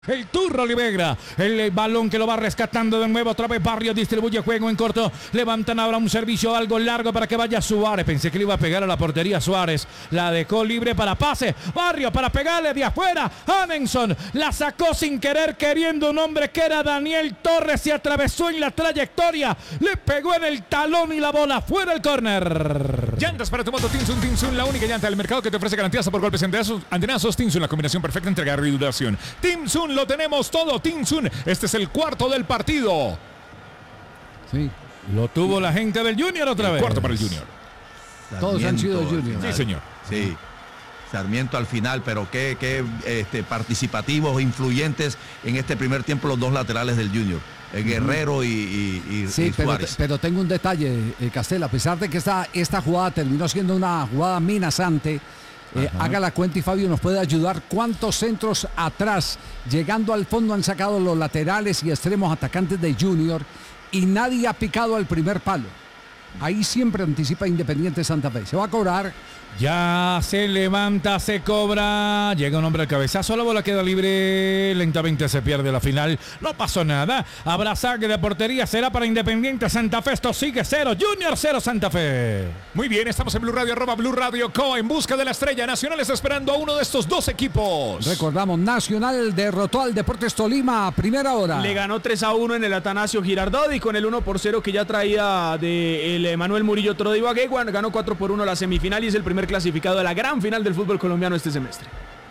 El Turro Oliveira, el balón que lo va rescatando de nuevo, otra vez Barrio distribuye juego en corto, levantan ahora un servicio algo largo para que vaya Suárez, pensé que le iba a pegar a la portería Suárez, la dejó libre para pase, Barrio para pegarle de afuera, Hanenson la sacó sin querer queriendo un hombre que era Daniel Torres, se atravesó en la trayectoria, le pegó en el talón y la bola fuera el córner. Llantas para tu moto Tinsun, la única llanta del mercado que te ofrece garantías por golpes antenazos. Tinsun, la combinación perfecta entre agarre y duración. Tinsun, lo tenemos todo. Tinsun, este es el cuarto del partido. Sí, lo tuvo la gente del Junior otra vez. Cuarto para el Junior. Todos han sido Junior. Sí, señor. Sí. Sarmiento al final, pero qué participativos, influyentes en este primer tiempo los dos laterales del Junior. Guerrero y Suárez. Pero tengo un detalle, Castel, a pesar de que esta jugada terminó siendo una jugada amenazante, haga la cuenta y Fabio nos puede ayudar. ¿Cuántos centros atrás, llegando al fondo, han sacado los laterales y extremos atacantes de Junior y nadie ha picado al primer palo? Ahí siempre anticipa Independiente Santa Fe. Se va a cobrar. Ya se levanta, se cobra. Llega un hombre al cabezazo. La bola queda libre. Lentamente se pierde la final. No pasó nada. Habrá saque de portería. Será para Independiente Santa Fe. Esto sigue 0. Junior 0 Santa Fe. Muy bien, estamos en Blue Radio, @Blue Radio Co. En busca de la estrella. Nacional está esperando a uno de estos dos equipos. Recordamos, Nacional derrotó al Deportes Tolima a primera hora. Le ganó 3-1 en el Atanasio Girardot y con el 1-0 que ya traía de el Manuel Murillo Toro de Ibagué, ganó 4-1 la semifinal y es el primer clasificado de la gran final del fútbol colombiano este semestre.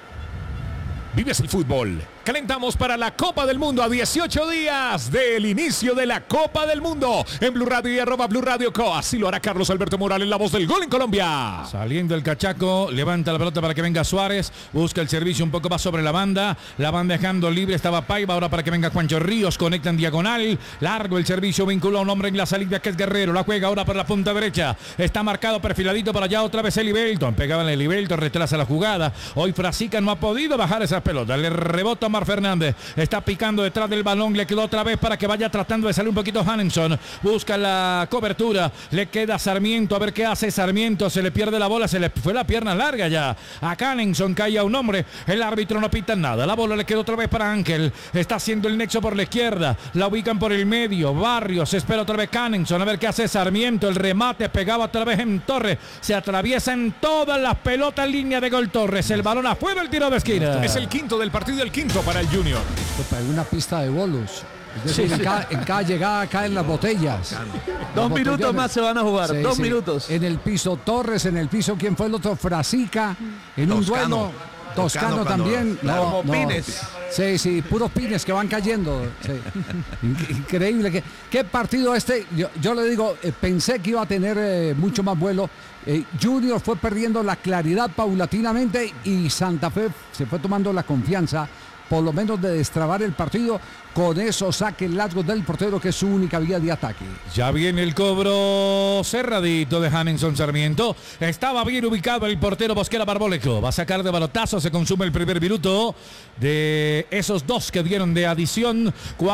Vives el fútbol. Calentamos para la Copa del Mundo a 18 días del inicio de la Copa del Mundo en Blue Radio y @Blue Radio Co. Así lo hará Carlos Alberto Morales, la voz del gol en Colombia. Saliendo el cachaco, levanta la pelota para que venga Suárez, busca el servicio un poco más sobre la banda, la van dejando libre, estaba Paiva, ahora para que venga Juancho Ríos, conecta en diagonal, largo el servicio, vincula a un hombre en la salida que es Guerrero, la juega ahora para la punta derecha, está marcado perfiladito para allá otra vez Elivelton, pegaba en Elivelton, retrasa la jugada, hoy Frasica no ha podido bajar esa pelota, le rebota Omar Fernández, está picando detrás del balón, le quedó otra vez para que vaya tratando de salir un poquito Hanenson, busca la cobertura, le queda Sarmiento, a ver qué hace Sarmiento, se le pierde la bola, se le fue la pierna larga ya, a Hanenson caía un hombre, el árbitro no pita nada, la bola le quedó otra vez para Ángel, está haciendo el nexo por la izquierda, la ubican por el medio, Barrios, espera otra vez Hanenson, a ver qué hace Sarmiento, el remate pegaba otra vez en Torres, se atraviesa en todas las pelotas, línea de gol Torres, el balón afuera, el tiro de esquina. Es el quinto del partido, el quinto para el Junior. Una pista de bolos. Es decir, en cada llegada caen las botellas. 2 minutos más se van a jugar. Sí, 2 minutos. En el piso Torres, en el piso, ¿quién fue el otro? Frasica. En un duelo. Toscano también. No, pines. Sí, puros pines que van cayendo. Sí. Increíble. ¿Qué partido este? Yo le digo, pensé que iba a tener mucho más vuelo. Junior fue perdiendo la claridad paulatinamente y Santa Fe se fue tomando la confianza, por lo menos de destrabar el partido con esos saques largos del portero, que es su única vía de ataque. Ya viene el cobro cerradito de Hanenson Sarmiento. Estaba bien ubicado el portero Bosquera Barboleco. Va a sacar de balotazo, se consume el primer minuto de esos dos que dieron de adición.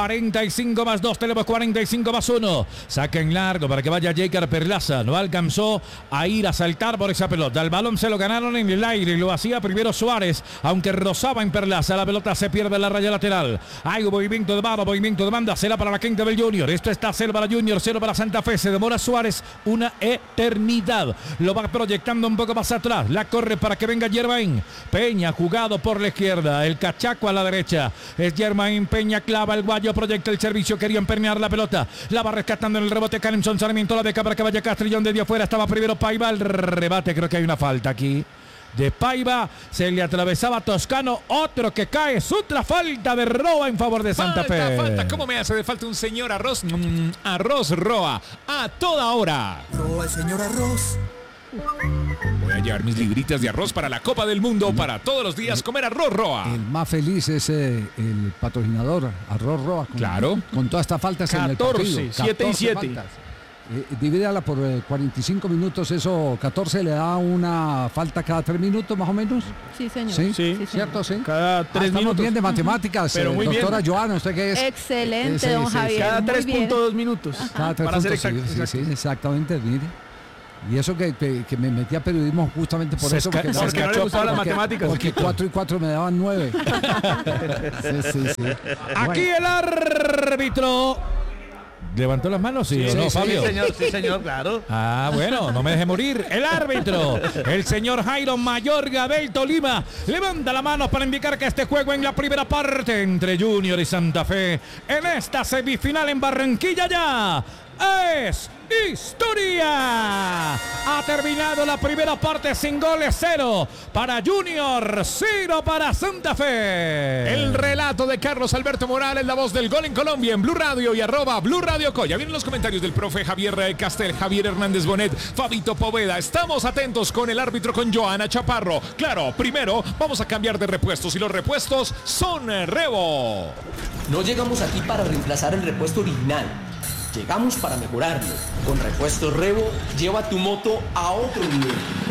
45 más 2, tenemos 45 más 1. Saca en largo para que vaya Jaker Perlaza. No alcanzó a ir a saltar por esa pelota. El balón se lo ganaron en el aire y lo hacía primero Suárez, aunque rozaba en Perlaza. La pelota se pierde en la raya lateral. Hay un movimiento de mano, movimiento de banda, será para la quinta del Junior. Esto está 0 para Junior, 0 para Santa Fe. Se demora Suárez una eternidad. Lo va proyectando un poco más atrás. La corre para que venga Germain Peña, jugado por la izquierda. El cachaco a la derecha. Es Germain Peña, clava el guayo, proyecta el servicio. Quería empeñar la pelota. La va rescatando en el rebote Hanenson Sarmiento. La beca para que vaya Castrillón de afuera. Estaba primero Paiva. El rebate, creo que hay una falta aquí de Paiva, se le atravesaba Toscano, otro que cae, es otra falta de Roa en favor de Santa Fe. Falta, ¿cómo me hace de falta un señor Arroz? Arroz Roa, a toda hora. Roa, el señor Arroz. Voy a llevar mis libritas de arroz para la Copa del Mundo, para todos los días comer arroz Roa. El más feliz es el patrocinador, Arroz Roa. Claro. Con todas estas faltas 14, en el partido. 7 y 7. Divídala por 45 minutos, eso 14 le da una falta cada 3 minutos más o menos. Sí, señor. Sí, ¿cierto? Sí. Cada 3 estamos minutos. bien de matemáticas, pero muy doctora bien. Joana, ¿usted qué es? Excelente, don Javier. Cada muy 3.2 minutos. Cada 3 para ser puntos, exacto. sí, exactamente, mire. Y eso que me metí a periodismo justamente por eso. Porque no le gustaban las matemáticas. Porque 4 y 4 me daban 9. Sí. Aquí el árbitro. ¿Levantó las manos? ¿Sí o no, Fabio? Sí, señor, claro. Ah, bueno, no me deje morir. El árbitro, el señor Jairo Mayorga del Tolima, levanta la mano para indicar que este juego en la primera parte entre Junior y Santa Fe en esta semifinal en Barranquilla ya es historia. Ha terminado la primera parte sin goles, 0 para Junior, 0 para Santa Fe. El relato de Carlos Alberto Morales, la voz del gol en Colombia en Blue Radio y @Blue Radio Co. Ya vienen los comentarios del profe Javier Castel, Javier Hernández Bonet, Fabito Poveda. Estamos atentos con el árbitro, con Joana Chaparro. Claro, primero vamos a cambiar de repuestos y los repuestos son Revo. No llegamos aquí para reemplazar el repuesto original. Llegamos para mejorarlo. Con Repuestos Revo, lleva tu moto a otro nivel.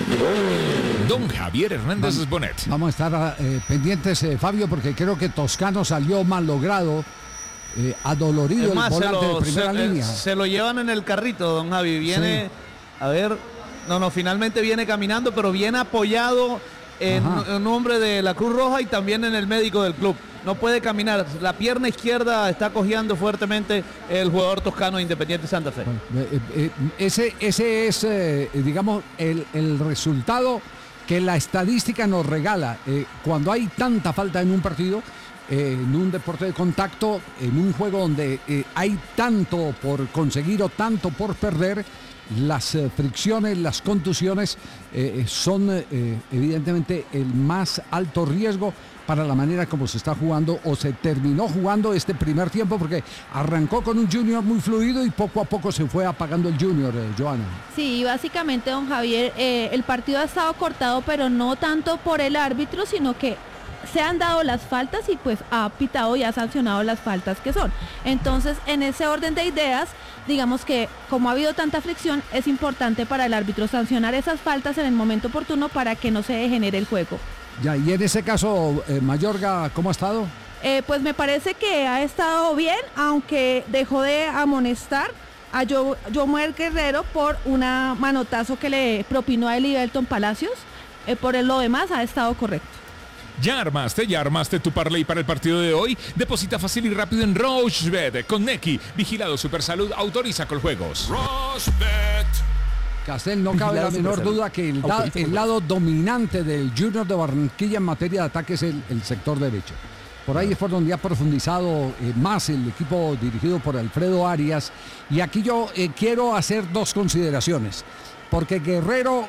Don Javier Hernández Bonet. Vamos a estar pendientes, Fabio, porque creo que Toscano salió mal logrado, adolorido el volante de primera línea. Se lo llevan en el carrito, don Javi. Viene, a ver, finalmente viene caminando, pero viene apoyado en nombre de la Cruz Roja y también en el médico del club. No puede caminar, la pierna izquierda está cojeando fuertemente el jugador toscano de Independiente Santa Fe. Bueno, ese es, digamos, el resultado que la estadística nos regala. Cuando hay tanta falta en un partido, en un deporte de contacto, en un juego donde hay tanto por conseguir o tanto por perder, las fricciones, las contusiones son evidentemente el más alto riesgo para la manera como se está jugando o se terminó jugando este primer tiempo, porque arrancó con un Junior muy fluido y poco a poco se fue apagando el Junior, Joana. Sí, básicamente, don Javier, el partido ha estado cortado, pero no tanto por el árbitro, sino que se han dado las faltas y pues ha pitado y ha sancionado las faltas que son. Entonces, en ese orden de ideas, digamos que como ha habido tanta fricción, es importante para el árbitro sancionar esas faltas en el momento oportuno para que no se degenere el juego. Ya, y en ese caso, Mayorga, ¿cómo ha estado? Pues me parece que ha estado bien, aunque dejó de amonestar a Yomuel Guerrero por una manotazo que le propinó a Elivelton Palacios. Por lo demás ha estado correcto. Ya armaste tu parlay para el partido de hoy. Deposita fácil y rápido en Rochebet con Neki. Vigilado Supersalud, autoriza con juegos. Rochebet. Castel, no cabe la menor duda que el lado dominante del Junior de Barranquilla en materia de ataque es el sector derecho. Por ahí es por donde ha profundizado más el equipo dirigido por Alfredo Arias. Y aquí yo quiero hacer dos consideraciones. Porque Guerrero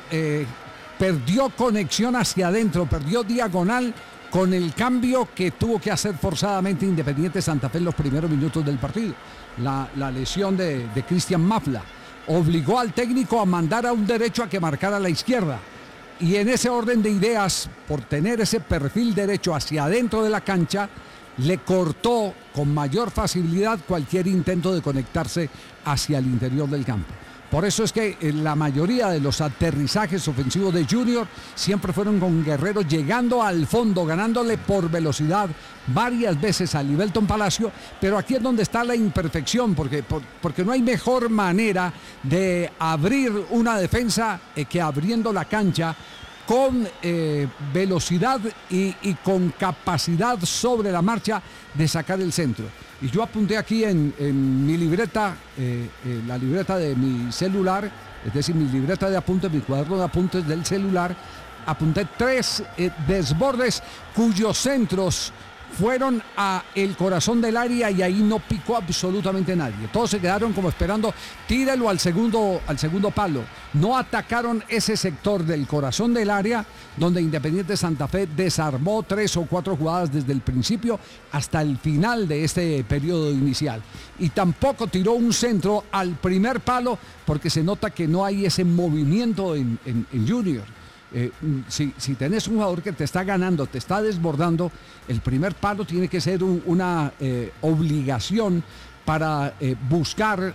perdió conexión hacia adentro, perdió diagonal con el cambio que tuvo que hacer forzadamente Independiente Santa Fe en los primeros minutos del partido. La lesión de Cristian Mafla obligó al técnico a mandar a un derecho a que marcara a la izquierda. Y en ese orden de ideas, por tener ese perfil derecho hacia adentro de la cancha, le cortó con mayor facilidad cualquier intento de conectarse hacia el interior del campo. Por eso es que la mayoría de los aterrizajes ofensivos de Junior siempre fueron con Guerrero llegando al fondo, ganándole por velocidad varias veces a Elivelton Palacio, pero aquí es donde está la imperfección, porque no hay mejor manera de abrir una defensa que abriendo la cancha con velocidad y con capacidad sobre la marcha de sacar el centro. Y yo apunté aquí en mi libreta, la libreta de mi celular, es decir, mi libreta de apuntes, mi cuaderno de apuntes del celular, apunté 3 desbordes cuyos centros fueron a el corazón del área y ahí no picó absolutamente nadie. Todos se quedaron como esperando, tírelo al segundo palo. No atacaron ese sector del corazón del área donde Independiente Santa Fe desarmó 3 o 4 jugadas desde el principio hasta el final de este periodo inicial. Y tampoco tiró un centro al primer palo porque se nota que no hay ese movimiento en Junior. Si tenés un jugador que te está ganando, te está desbordando, el primer palo tiene que ser una obligación para buscar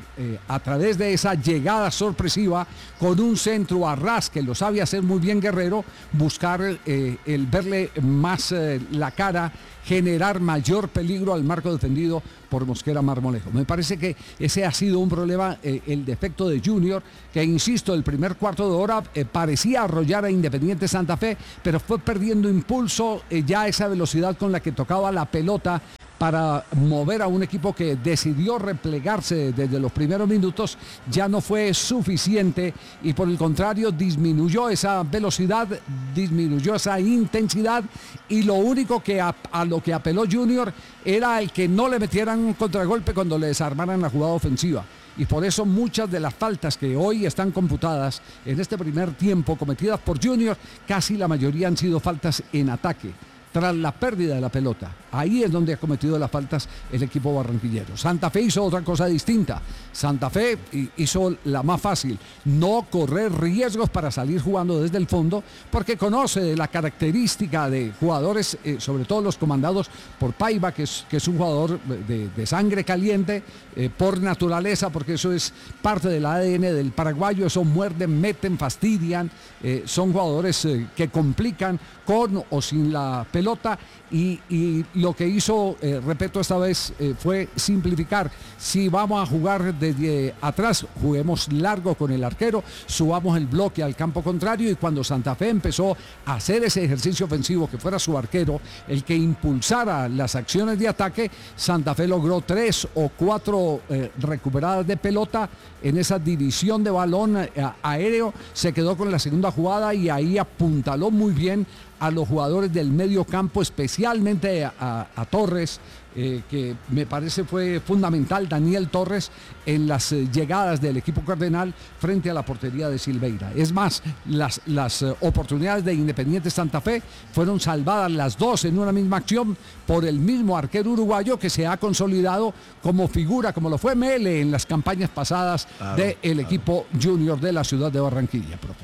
a través de esa llegada sorpresiva con un centro a ras que lo sabe hacer muy bien Guerrero, buscar el verle más la cara, generar mayor peligro al marco defendido por Mosquera Marmolejo. Me parece que ese ha sido un problema, el defecto de Junior, que insisto, el primer cuarto de hora parecía arrollar a Independiente Santa Fe, pero fue perdiendo impulso, ya esa velocidad con la que tocaba la pelota para mover a un equipo que decidió replegarse desde los primeros minutos, ya no fue suficiente y por el contrario disminuyó esa velocidad, disminuyó esa intensidad y lo único que a lo que apeló Junior era el que no le metieran un contragolpe cuando le desarmaran la jugada ofensiva. Y por eso muchas de las faltas que hoy están computadas en este primer tiempo cometidas por Junior, casi la mayoría han sido faltas en ataque, tras la pérdida de la pelota. Ahí es donde ha cometido las faltas el equipo barranquillero. Santa Fe hizo otra cosa distinta. Santa Fe hizo la más fácil, no correr riesgos para salir jugando desde el fondo, porque conoce la característica de jugadores, sobre todo los comandados por Paiva, que es un jugador de sangre caliente, por naturaleza, porque eso es parte del ADN del paraguayo. Eso muerden, meten, fastidian, son jugadores que complican con o sin la pelota y lo que hizo, repito esta vez, fue simplificar. Si vamos a jugar desde atrás, juguemos largo con el arquero, subamos el bloque al campo contrario, y cuando Santa Fe empezó a hacer ese ejercicio ofensivo, que fuera su arquero el que impulsara las acciones de ataque, Santa Fe logró 3 o 4 recuperadas de pelota en esa división de balón aéreo, se quedó con la segunda jugada y ahí apuntaló muy bien a los jugadores del medio campo, especialmente a Torres, que me parece fue fundamental, Daniel Torres, en las llegadas del equipo cardenal frente a la portería de Silveira. Es más, las oportunidades de Independiente Santa Fe fueron salvadas las dos en una misma acción por el mismo arquero uruguayo que se ha consolidado como figura, como lo fue Mele en las campañas pasadas del equipo Junior de la ciudad de Barranquilla, profe.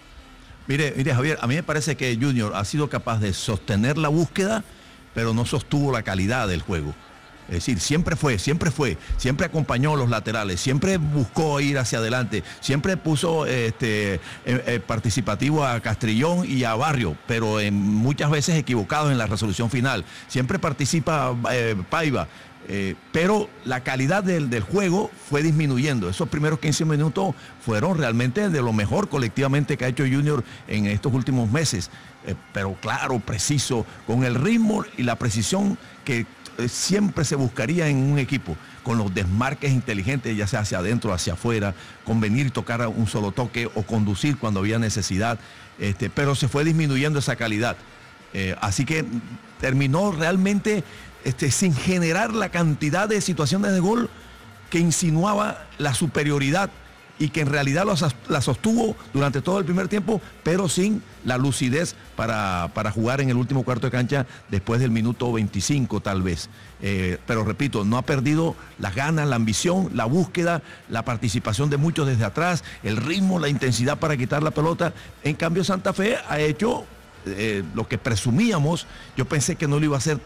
Mire, Javier, a mí me parece que Junior ha sido capaz de sostener la búsqueda, pero no sostuvo la calidad del juego. Es decir, siempre acompañó a los laterales, siempre buscó ir hacia adelante, siempre puso participativo a Castrillón y a Barrio, pero muchas veces equivocados en la resolución final. Siempre participa Paiva. Pero la calidad del juego fue disminuyendo. Esos primeros 15 minutos fueron realmente de lo mejor colectivamente que ha hecho Junior en estos últimos meses. Pero claro, preciso, con el ritmo y la precisión que siempre se buscaría en un equipo, con los desmarques inteligentes, ya sea hacia adentro o hacia afuera, con venir y tocar un solo toque o conducir cuando había necesidad. Pero se fue disminuyendo esa calidad. Así que terminó realmente sin generar la cantidad de situaciones de gol que insinuaba la superioridad y que en realidad la sostuvo durante todo el primer tiempo, pero sin la lucidez para jugar en el último cuarto de cancha después del minuto 25 tal vez. Pero repito, no ha perdido las ganas, la ambición, la búsqueda, la participación de muchos desde atrás, el ritmo, la intensidad para quitar la pelota. En cambio, Santa Fe ha hecho lo que presumíamos. Yo pensé que no lo iba a hacer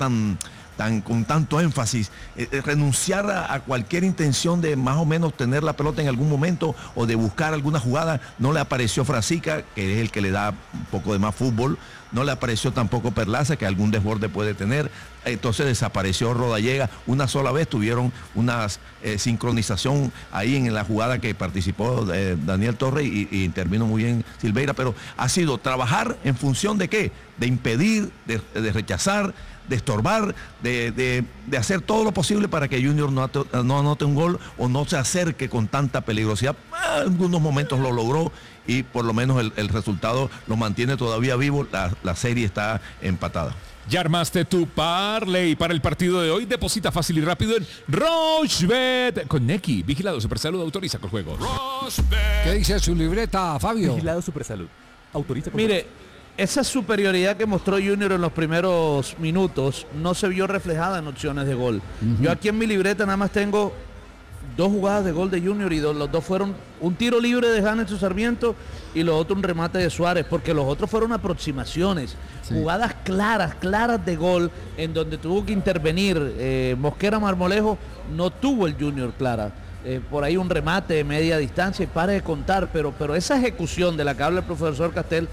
con tanto énfasis, renunciar a cualquier intención de más o menos tener la pelota en algún momento o de buscar alguna jugada. No le apareció Frasica, que es el que le da un poco de más fútbol, no le apareció tampoco Perlaza, que algún desborde puede tener. Entonces desapareció Rodallega. Una sola vez tuvieron una sincronización ahí en la jugada que participó Daniel Torres y intervino muy bien Silveira, pero ha sido trabajar en función de ¿qué? De impedir, de rechazar, de estorbar, de hacer todo lo posible para que Junior no anote un gol o no se acerque con tanta peligrosidad. En algunos momentos lo logró y por lo menos el resultado lo mantiene todavía vivo. La serie está empatada. Ya armaste tu parlay para el partido de hoy. Deposita fácil y rápido en Rochebet con Neki. Vigilado Supersalud, autoriza con juegos. ¿Qué dice su libreta, Fabio? Vigilado Supersalud, autoriza con Mire, esa superioridad que mostró Junior en los primeros minutos no se vio reflejada en opciones de gol. Yo aquí en mi libreta nada más tengo 2 jugadas de gol de Junior y los dos fueron un tiro libre de Janerson Sarmiento y los otros un remate de Suárez, porque los otros fueron aproximaciones, jugadas claras de gol en donde tuvo que intervenir Mosquera Marmolejo, no tuvo el Junior clara. Por ahí un remate de media distancia y pare de contar, pero esa ejecución de la que habla el profesor Castel,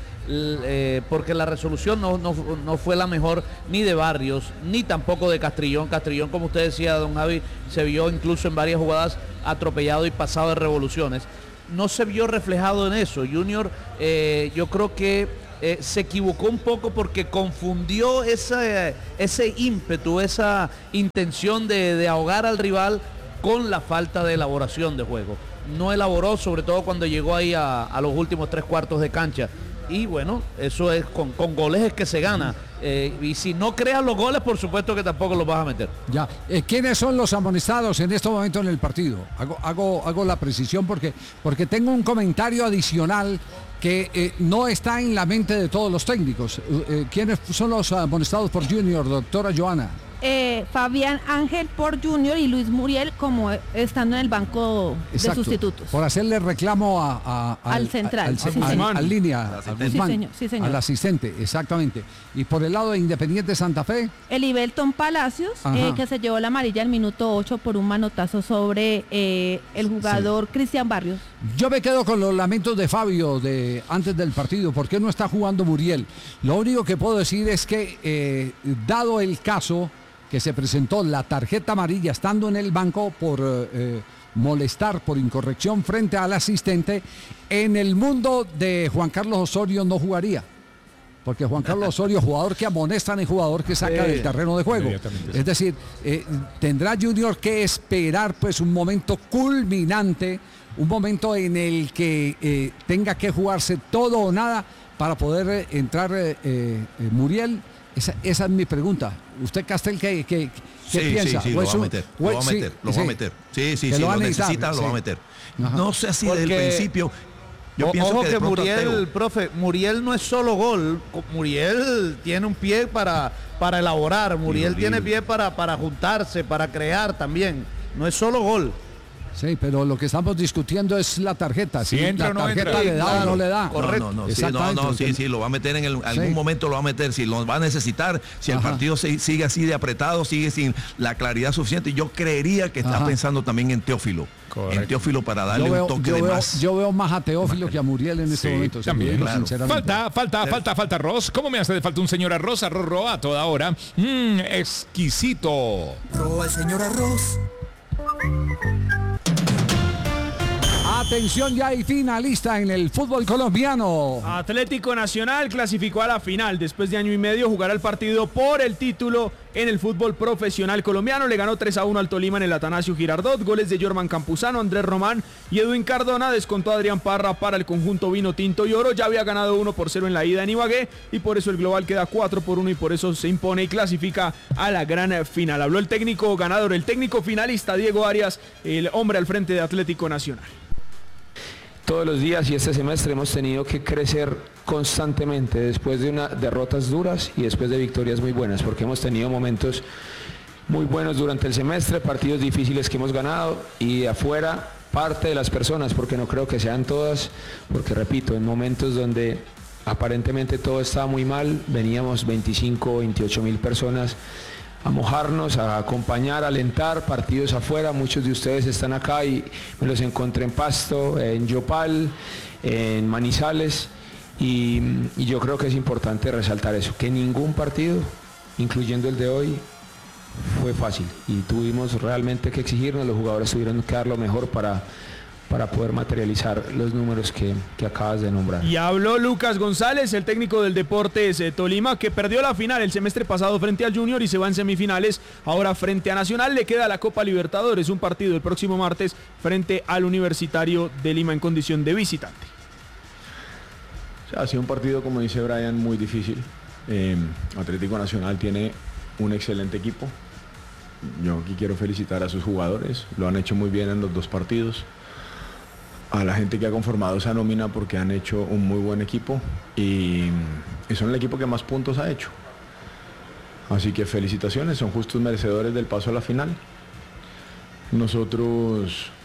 porque la resolución no fue la mejor ni de Barrios, ni tampoco de Castrillón. Castrillón, como usted decía, don Javi, se vio incluso en varias jugadas atropellado y pasado de revoluciones. No se vio reflejado en eso. Junior, yo creo que se equivocó un poco porque confundió ese ímpetu, esa intención de ahogar al rival con la falta de elaboración de juego. No elaboró, sobre todo cuando llegó ahí a los últimos 3/4 de cancha. Y bueno, eso es con goles es que se gana. Y si no creas los goles, por supuesto que tampoco los vas a meter. Ya. ¿Quiénes son los amonestados en este momento en el partido? Hago la precisión porque tengo un comentario adicional que no está en la mente de todos los técnicos. ¿Quiénes son los amonestados por Junior, doctora Joana? Fabián Ángel por Junior y Luis Muriel como estando en el banco de sustitutos. Por hacerle reclamo al central, al línea, a Guzmán, sí, señor. al asistente, exactamente. Y por el lado de Independiente Santa Fe, el Ibelton Palacios, que se llevó la amarilla al minuto 8 por un manotazo sobre el jugador Cristian Barrios. Yo me quedo con los lamentos de Fabio de antes del partido. ¿Por qué no está jugando Muriel? Lo único que puedo decir es que dado el caso que se presentó la tarjeta amarilla estando en el banco por molestar, por incorrección frente al asistente, en el mundo de Juan Carlos Osorio no jugaría. Porque Juan Carlos Osorio, jugador que amonestan y jugador que saca del terreno de juego. Es decir, tendrá Junior que esperar pues un momento culminante, un momento en el que tenga que jugarse todo o nada para poder entrar Muriel. Esa es mi pregunta. ¿Usted, Castel, qué piensa? Sí, lo va a meter. Sí, lo necesita, lo va a meter. Ajá. No sé si desde el principio. Yo pienso que Muriel, profe, Muriel no es solo gol. Muriel tiene un pie para elaborar. Muriel tiene pie para juntarse, para crear también. No es solo gol. Sí, pero lo que estamos discutiendo es la tarjeta. Si entra, la tarjeta le da o no le da. Correcto. Sí, lo va a meter en algún momento, lo va a meter. Si lo va a necesitar, si el partido sigue así de apretado, sigue sin la claridad suficiente. Yo creería que está pensando también en Teófilo. Correcto. En Teófilo para darle un toque de más. Yo veo más a Teófilo que a Muriel en este momento. También, claro. Falta arroz. ¿Cómo me hace de falta un señor arroz? Arroz Roa a toda hora. Exquisito. Roa el señor arroz. Atención, ya hay finalista en el fútbol colombiano. Atlético Nacional clasificó a la final. Después de año y medio jugará el partido por el título en el fútbol profesional colombiano. Le ganó 3-1 al Tolima en el Atanasio Girardot. Goles de Jorman Campuzano, Andrés Román y Edwin Cardona. Descontó a Adrián Parra para el conjunto vino tinto y oro. Ya había ganado 1-0 en la ida en Ibagué y por eso el global queda 4-1 y por eso se impone y clasifica a la gran final. Habló el técnico ganador, el técnico finalista Diego Arias, el hombre al frente de Atlético Nacional. Todos los días y este semestre hemos tenido que crecer constantemente después de derrotas duras y después de victorias muy buenas, porque hemos tenido momentos muy buenos durante el semestre, partidos difíciles que hemos ganado y de afuera parte de las personas, porque no creo que sean todas, porque repito, en momentos donde aparentemente todo estaba muy mal, veníamos 25 o 28 mil personas a mojarnos, a acompañar, a alentar, partidos afuera. Muchos de ustedes están acá y me los encontré en Pasto, en Yopal, en Manizales y yo creo que es importante resaltar eso, que ningún partido, incluyendo el de hoy, fue fácil y tuvimos realmente que exigirnos, los jugadores tuvieron que dar lo mejor para poder materializar los números que acabas de nombrar. Y habló Lucas González, el técnico del Deportes Tolima, que perdió la final el semestre pasado frente al Junior y se va en semifinales ahora frente a Nacional. Le queda la Copa Libertadores, un partido el próximo martes frente al Universitario de Lima en condición de visitante. Ha sido un partido, como dice Brian, muy difícil. Atlético Nacional tiene un excelente equipo. Yo aquí quiero felicitar a sus jugadores, lo han hecho muy bien en los dos partidos. A la gente que ha conformado esa nómina porque han hecho un muy buen equipo y son el equipo que más puntos ha hecho. Así que felicitaciones, son justos merecedores del paso a la final. Nosotros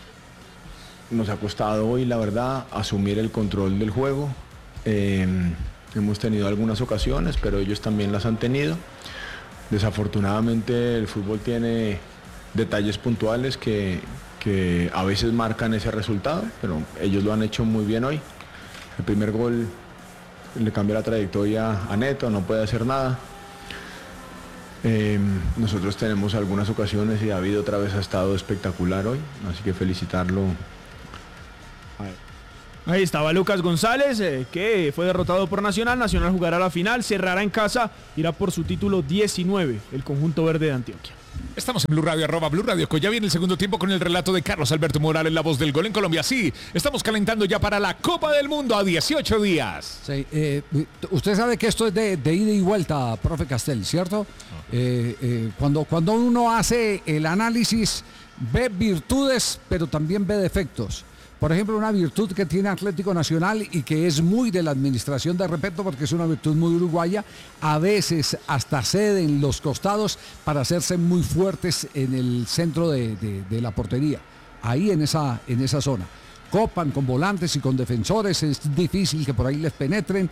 nos ha costado hoy, la verdad, asumir el control del juego. Hemos tenido algunas ocasiones, pero ellos también las han tenido. Desafortunadamente el fútbol tiene detalles puntuales que a veces marcan ese resultado, pero ellos lo han hecho muy bien hoy. El primer gol le cambió la trayectoria a Neto, no puede hacer nada. Nosotros tenemos algunas ocasiones y David otra vez ha estado espectacular hoy, así que felicitarlo. Ahí estaba Lucas González, que fue derrotado por Nacional. Nacional jugará la final, cerrará en casa, irá por su título 19, el conjunto verde de Antioquia. Estamos en Blue Radio, @Blue Radio. Ya viene el segundo tiempo con el relato de Carlos Alberto Morales, la voz del gol en Colombia. Sí, estamos calentando ya para la Copa del Mundo a 18 días. Sí, usted sabe que esto es de ida y vuelta, profe Castel, ¿cierto? Cuando uno hace el análisis, ve virtudes, pero también ve defectos. Por ejemplo, una virtud que tiene Atlético Nacional y que es muy de la administración de respeto porque es una virtud muy uruguaya, a veces hasta ceden los costados para hacerse muy fuertes en el centro de la portería, ahí en esa zona. Copan con volantes y con defensores, es difícil que por ahí les penetren,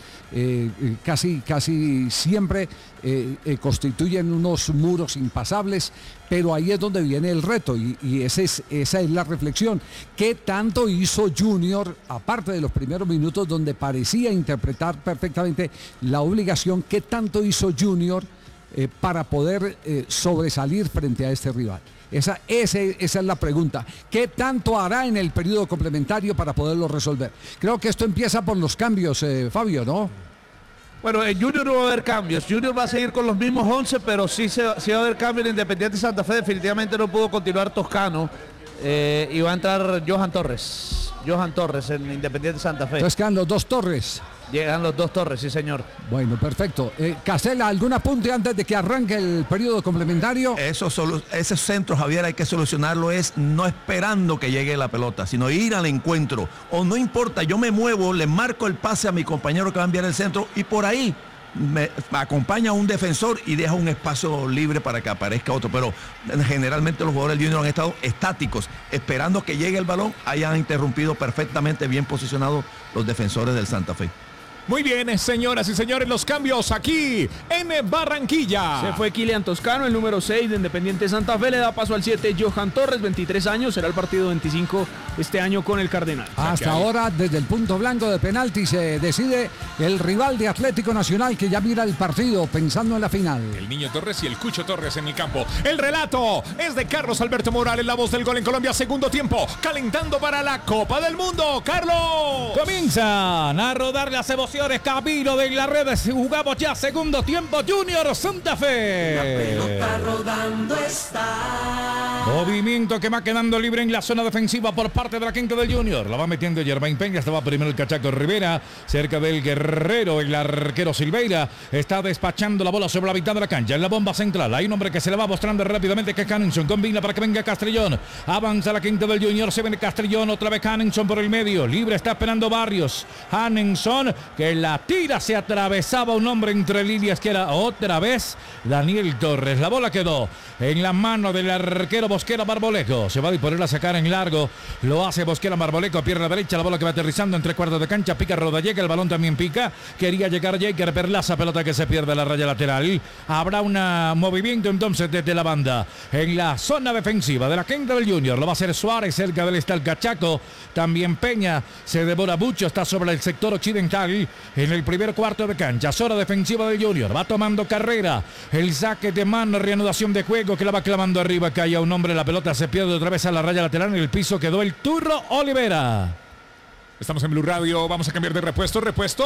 casi siempre constituyen unos muros impasables, pero ahí es donde viene el reto y esa es la reflexión. ¿Qué tanto hizo Junior, aparte de los primeros minutos donde parecía interpretar perfectamente la obligación, qué tanto hizo Junior para poder sobresalir frente a este rival? Esa es la pregunta. ¿Qué tanto hará en el periodo complementario para poderlo resolver? Creo que esto empieza por los cambios, Fabio, ¿no? Bueno, en Junior no va a haber cambios. Junior va a seguir con los mismos 11, pero sí va a haber cambios en Independiente Santa Fe. Definitivamente no pudo continuar Toscano. Y va a entrar Johan Torres en Independiente Santa Fe. Entonces quedan los dos Torres. Llegan los dos Torres, sí señor. Bueno, perfecto. Casella, ¿algún apunte antes de que arranque el periodo complementario? Ese centro, Javier, hay que solucionarlo, es no esperando que llegue la pelota, sino ir al encuentro. O no importa, yo me muevo, le marco el pase a mi compañero que va a enviar el centro y por ahí me acompaña un defensor y deja un espacio libre para que aparezca otro, pero generalmente los jugadores del Junior han estado estáticos, esperando que llegue el balón, hayan interrumpido perfectamente bien posicionados los defensores del Santa Fe. Muy bien, señoras y señores, los cambios aquí en Barranquilla. Se fue Kilian Toscano, el número 6 de Independiente Santa Fe, le da paso al 7 Johan Torres, 23 años, será el partido 25 este año con el Cardenal. Hasta ahora, desde el punto blanco de penalti se decide el rival de Atlético Nacional que ya mira el partido pensando en la final. El Niño Torres y el Cucho Torres en el campo. El relato es de Carlos Alberto Morales, la voz del gol en Colombia, segundo tiempo, calentando para la Copa del Mundo. ¡Carlos! Comienzan a rodar las emociones. Camino de la red, jugamos ya segundo tiempo. Junior Santa Fe. La pelota rodando está. Movimiento que va quedando libre en la zona defensiva por parte de la quinta del Junior. La va metiendo Germain Peña. Estaba primero el Cachaco Rivera. Cerca del Guerrero, el arquero Silveira. Está despachando la bola sobre la mitad de la cancha. En la bomba central hay un hombre que se le va mostrando rápidamente, que es Canningson. Combina para que venga Castrillón. Avanza la quinta del Junior. Se viene Castrillón. Otra vez Canningson por el medio. Libre está esperando Barrios. Canningson que la tira, se atravesaba un hombre entre líneas que era otra vez Daniel Torres. La bola quedó en la mano del arquero Bosquera Barboleco. Se va a disponer a sacar en largo. Lo hace Bosquera Barboleco, pierna derecha. La bola que va aterrizando en 3/4 de cancha. Pica Rodallega, el balón también pica. Quería llegar Jaker Perlaza, pelota que se pierde la raya lateral. Habrá un movimiento entonces desde la banda en la zona defensiva de la quinta del Junior. Lo va a hacer Suárez, cerca del está el Cachaco. También Peña se devora mucho, está sobre el sector occidental. En el primer cuarto de cancha, zona defensiva del Junior, va tomando carrera, el saque de mano, reanudación de juego que la va clavando arriba, cae a un hombre, la pelota se pierde otra vez a la raya lateral, en el piso quedó el Turro Olivera. Estamos en Blue Radio, vamos a cambiar de repuestos,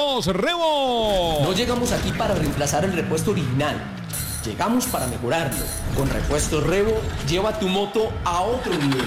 Rebo. No llegamos aquí para reemplazar el repuesto original, llegamos para mejorarlo. Con Repuestos Rebo, lleva tu moto a otro nivel.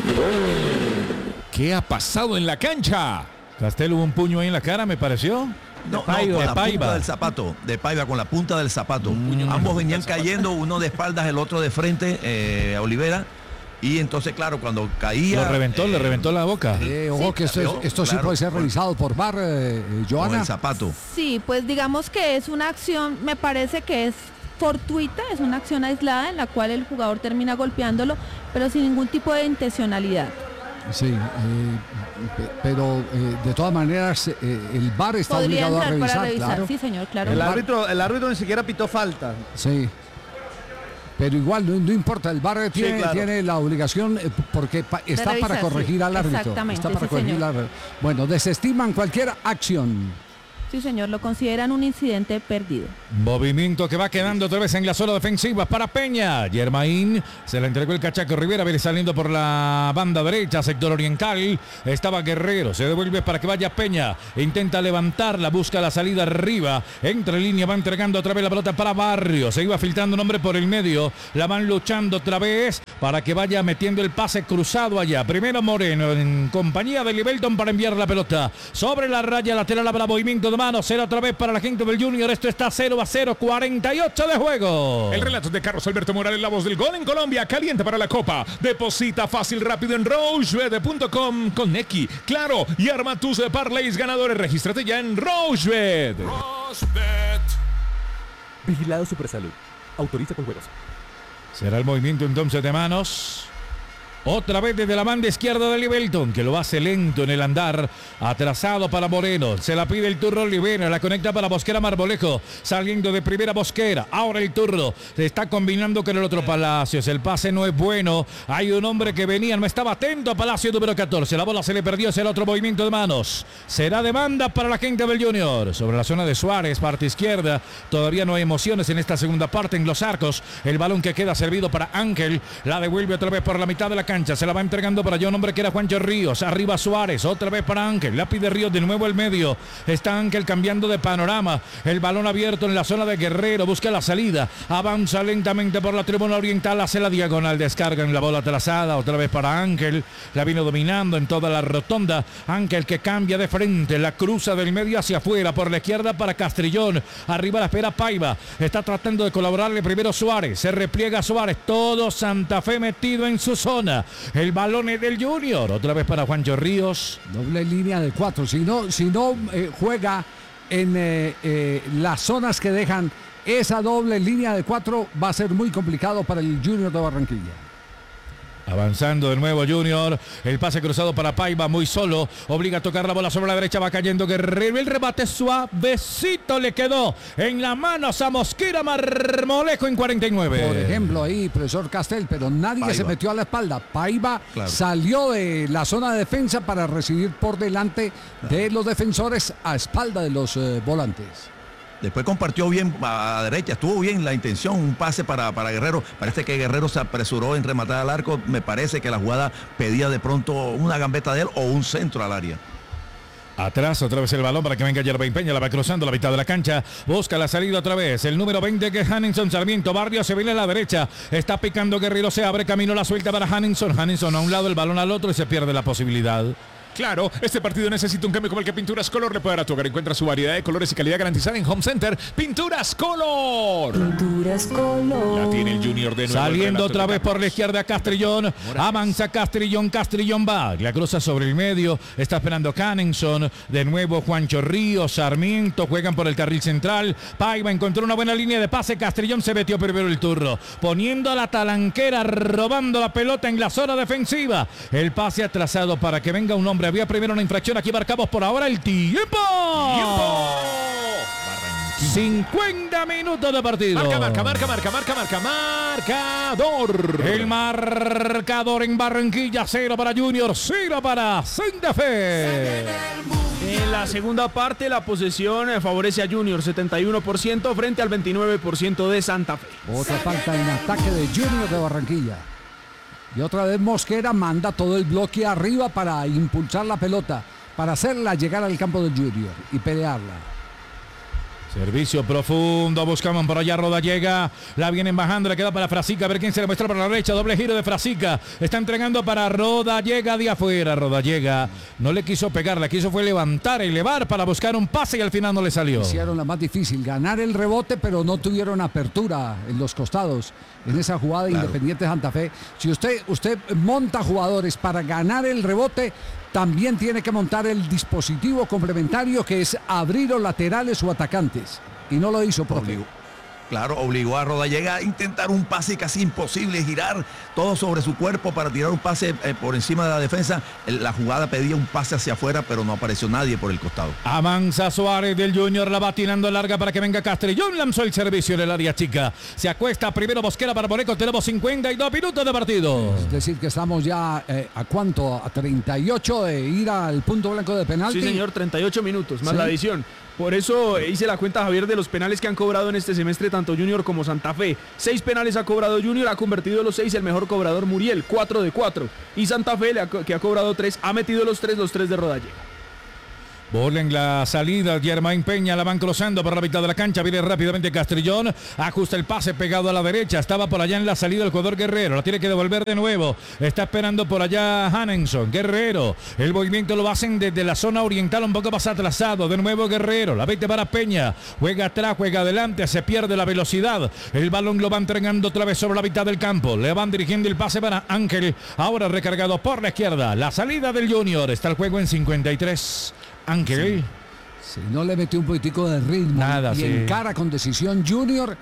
¿Qué ha pasado en la cancha? Castel, hubo un puño ahí en la cara, me pareció. No, con la punta del zapato, de Paiva, con la punta del zapato. Ambos venían cayendo, uno de espaldas, el otro de frente, a Olivera. Y entonces, claro, cuando caía... le reventó la boca. Ojo, que esto sí puede ser revisado por VAR, Johanna. Con el zapato. Sí, pues digamos que es una acción, me parece que es fortuita, es una acción aislada en la cual el jugador termina golpeándolo, pero sin ningún tipo de intencionalidad. Sí, pero de todas maneras el VAR está Podría obligado a entrar revisar. para revisar, Claro. sí señor, claro. El árbitro ni siquiera pitó falta. Sí. Pero igual no importa, el VAR tiene, claro. tiene la obligación porque está revisar, para corregir sí, al árbitro. exactamente, Está para sí, corregir señor. Bueno, desestiman cualquier acción. Sí señor, lo consideran un incidente perdido. Movimiento que va quedando otra vez en la zona defensiva para Peña. Germain se la entregó el Cachaco Rivera, viene saliendo por la banda derecha, sector oriental. Estaba Guerrero, se devuelve para que vaya Peña. Intenta levantarla, busca la salida arriba. Entra en línea, va entregando otra vez la pelota para Barrio. Se iba filtrando un hombre por el medio. La van luchando otra vez para que vaya metiendo el pase cruzado allá. Primero Moreno en compañía de Libelton para enviar la pelota. Sobre la raya lateral habrá movimiento de mano. Será otra vez para la gente del Junior. Esto está 0-0, 48 de juego. El relato de Carlos Alberto Morales, la voz del gol en Colombia, caliente para la Copa. Deposita fácil, rápido en rochebet.com con Neki, claro, y arma tus parlays ganadores. Regístrate ya en Rochebet. Vigilado Supersalud. Autoriza con juegos. Será el movimiento entonces de manos. Otra vez desde la banda izquierda de Libelton, que lo hace lento en el andar. Atrasado para Moreno. Se la pide el turno Olivera. La conecta para Bosquera Marmolejo. Saliendo de primera Bosquera. Ahora el turno. Se está combinando con el otro Palacios. El pase no es bueno. Hay un hombre que venía. No estaba atento a Palacio número 14. La bola se le perdió. Será otro movimiento de manos. Será demanda para la gente del Junior. Sobre la zona de Suárez, parte izquierda. Todavía no hay emociones en esta segunda parte en los arcos. El balón que queda servido para Ángel. La devuelve otra vez por la mitad de la cancha. Se la va entregando para un hombre que era Juancho Ríos. Arriba Suárez, otra vez para Ángel. La pide Ríos de nuevo el medio. Está Ángel cambiando de panorama. El balón abierto en la zona de Guerrero. Busca la salida. Avanza lentamente por la tribuna oriental. Hace la diagonal. Descarga en la bola atrasada. Otra vez para Ángel. La vino dominando en toda la rotonda. Ángel que cambia de frente. La cruza del medio hacia afuera. Por la izquierda para Castrillón. Arriba la espera Paiva. Está tratando de colaborarle primero Suárez. Se repliega Suárez. Todo Santa Fe metido en su zona. El balón es del Junior. Otra vez para Juancho Ríos. Doble línea de 4. Si no juega en las zonas que dejan esa doble línea de 4, va a ser muy complicado para el Junior de Barranquilla. Avanzando de nuevo Junior. El pase cruzado para Paiva, muy solo. Obliga a tocar la bola sobre la derecha. Va cayendo Guerrero. El rebate suavecito le quedó en la mano a Mosquera Marmolejo en 49. Por ejemplo, ahí, profesor Castel, pero nadie Paiva se metió a la espalda. Paiva salió de la zona de defensa para recibir por delante de los defensores a espalda de los volantes. Después compartió bien a derecha, estuvo bien la intención, un pase para Guerrero. Parece que Guerrero se apresuró en rematar al arco. Me parece que la jugada pedía de pronto una gambeta de él o un centro al área. Atrás otra vez el balón para que venga Yerbain Peña, la va cruzando la mitad de la cancha, busca la salida otra vez, el número 20 que es Hanninson Sarmiento, Barrio se viene a la derecha, está picando Guerrero, se abre camino, la suelta para Hanninson a un lado, el balón al otro y se pierde la posibilidad. Claro, este partido necesita un cambio como el que Pinturas Color le puede dar a tu hogar. Encuentra su variedad de colores y calidad garantizada en Home Center. Pinturas Color. Pinturas Color. La tiene el Junior de nuevo. Saliendo otra vez por la izquierda Castrillón. Avanza Castrillón va. La cruza sobre el medio. Está esperando Canningson. De nuevo Juancho Ríos, Sarmiento. Juegan por el carril central. Paiva encontró una buena línea de pase. Castrillón se metió primero el turno. Poniendo a la talanquera, robando la pelota en la zona defensiva. El pase atrasado para que venga un hombre. Había primero una infracción. Aquí marcamos por ahora el tiempo. 50 minutos de partido. Marcador. El marcador en Barranquilla, 0 para Junior, 0 para Santa Fe. En la segunda parte la posesión favorece a Junior, 71% frente al 29% de Santa Fe. Otra falta en ataque de Junior de Barranquilla. Y otra vez Mosquera manda todo el bloque arriba para impulsar la pelota, para hacerla llegar al campo del Junior y pelearla. Servicio profundo, buscaban por allá, Rodallega, la vienen bajando, le queda para Frasica, a ver quién se le muestra para la derecha, doble giro de Frasica, está entregando para Rodallega de afuera, Rodallega no le quiso pegar, la quiso fue levantar, elevar para buscar un pase y al final no le salió. Hicieron la más difícil, ganar el rebote, pero no tuvieron apertura en los costados, en esa jugada de Independiente Santa Fe. Si usted monta jugadores para ganar el rebote, también tiene que montar el dispositivo complementario que es abrir los laterales o atacantes. Y no lo hizo, profe. Claro, obligó a Rodallega a intentar un pase casi imposible, girar todo sobre su cuerpo para tirar un pase por encima de la defensa. La jugada pedía un pase hacia afuera, pero no apareció nadie por el costado. Avanza Suárez del Junior, la va tirando larga para que venga Castrillón. Lanzó el servicio en el área chica. Se acuesta primero Mosquera Barboleco. Tenemos 52 minutos de partido. Es decir, que estamos ya ¿a cuánto? A 38 de ir al punto blanco de penalti. Sí, señor, 38 minutos, más ¿Sí? la adición. Por eso hice la cuenta, Javier, de los penales que han cobrado en este semestre tanto Junior como Santa Fe. 6 penales ha cobrado Junior, ha convertido los 6 el mejor cobrador Muriel, 4 de 4. Y Santa Fe, que ha cobrado 3, ha metido los 3 de Rodallega. Bola en la salida, Germain Peña la van cruzando por la mitad de la cancha, viene rápidamente Castrillón, ajusta el pase pegado a la derecha, estaba por allá en la salida el jugador Guerrero, la tiene que devolver de nuevo, está esperando por allá Hanenson, Guerrero, el movimiento lo hacen desde la zona oriental un poco más atrasado, de nuevo Guerrero, la vete para Peña, juega atrás, juega adelante, se pierde la velocidad, el balón lo va entregando otra vez sobre la mitad del campo, le van dirigiendo el pase para Ángel, ahora recargado por la izquierda, la salida del Junior, está el juego en 53. Ángel. Si no le metió un poquitico de ritmo y encara con decisión Junior,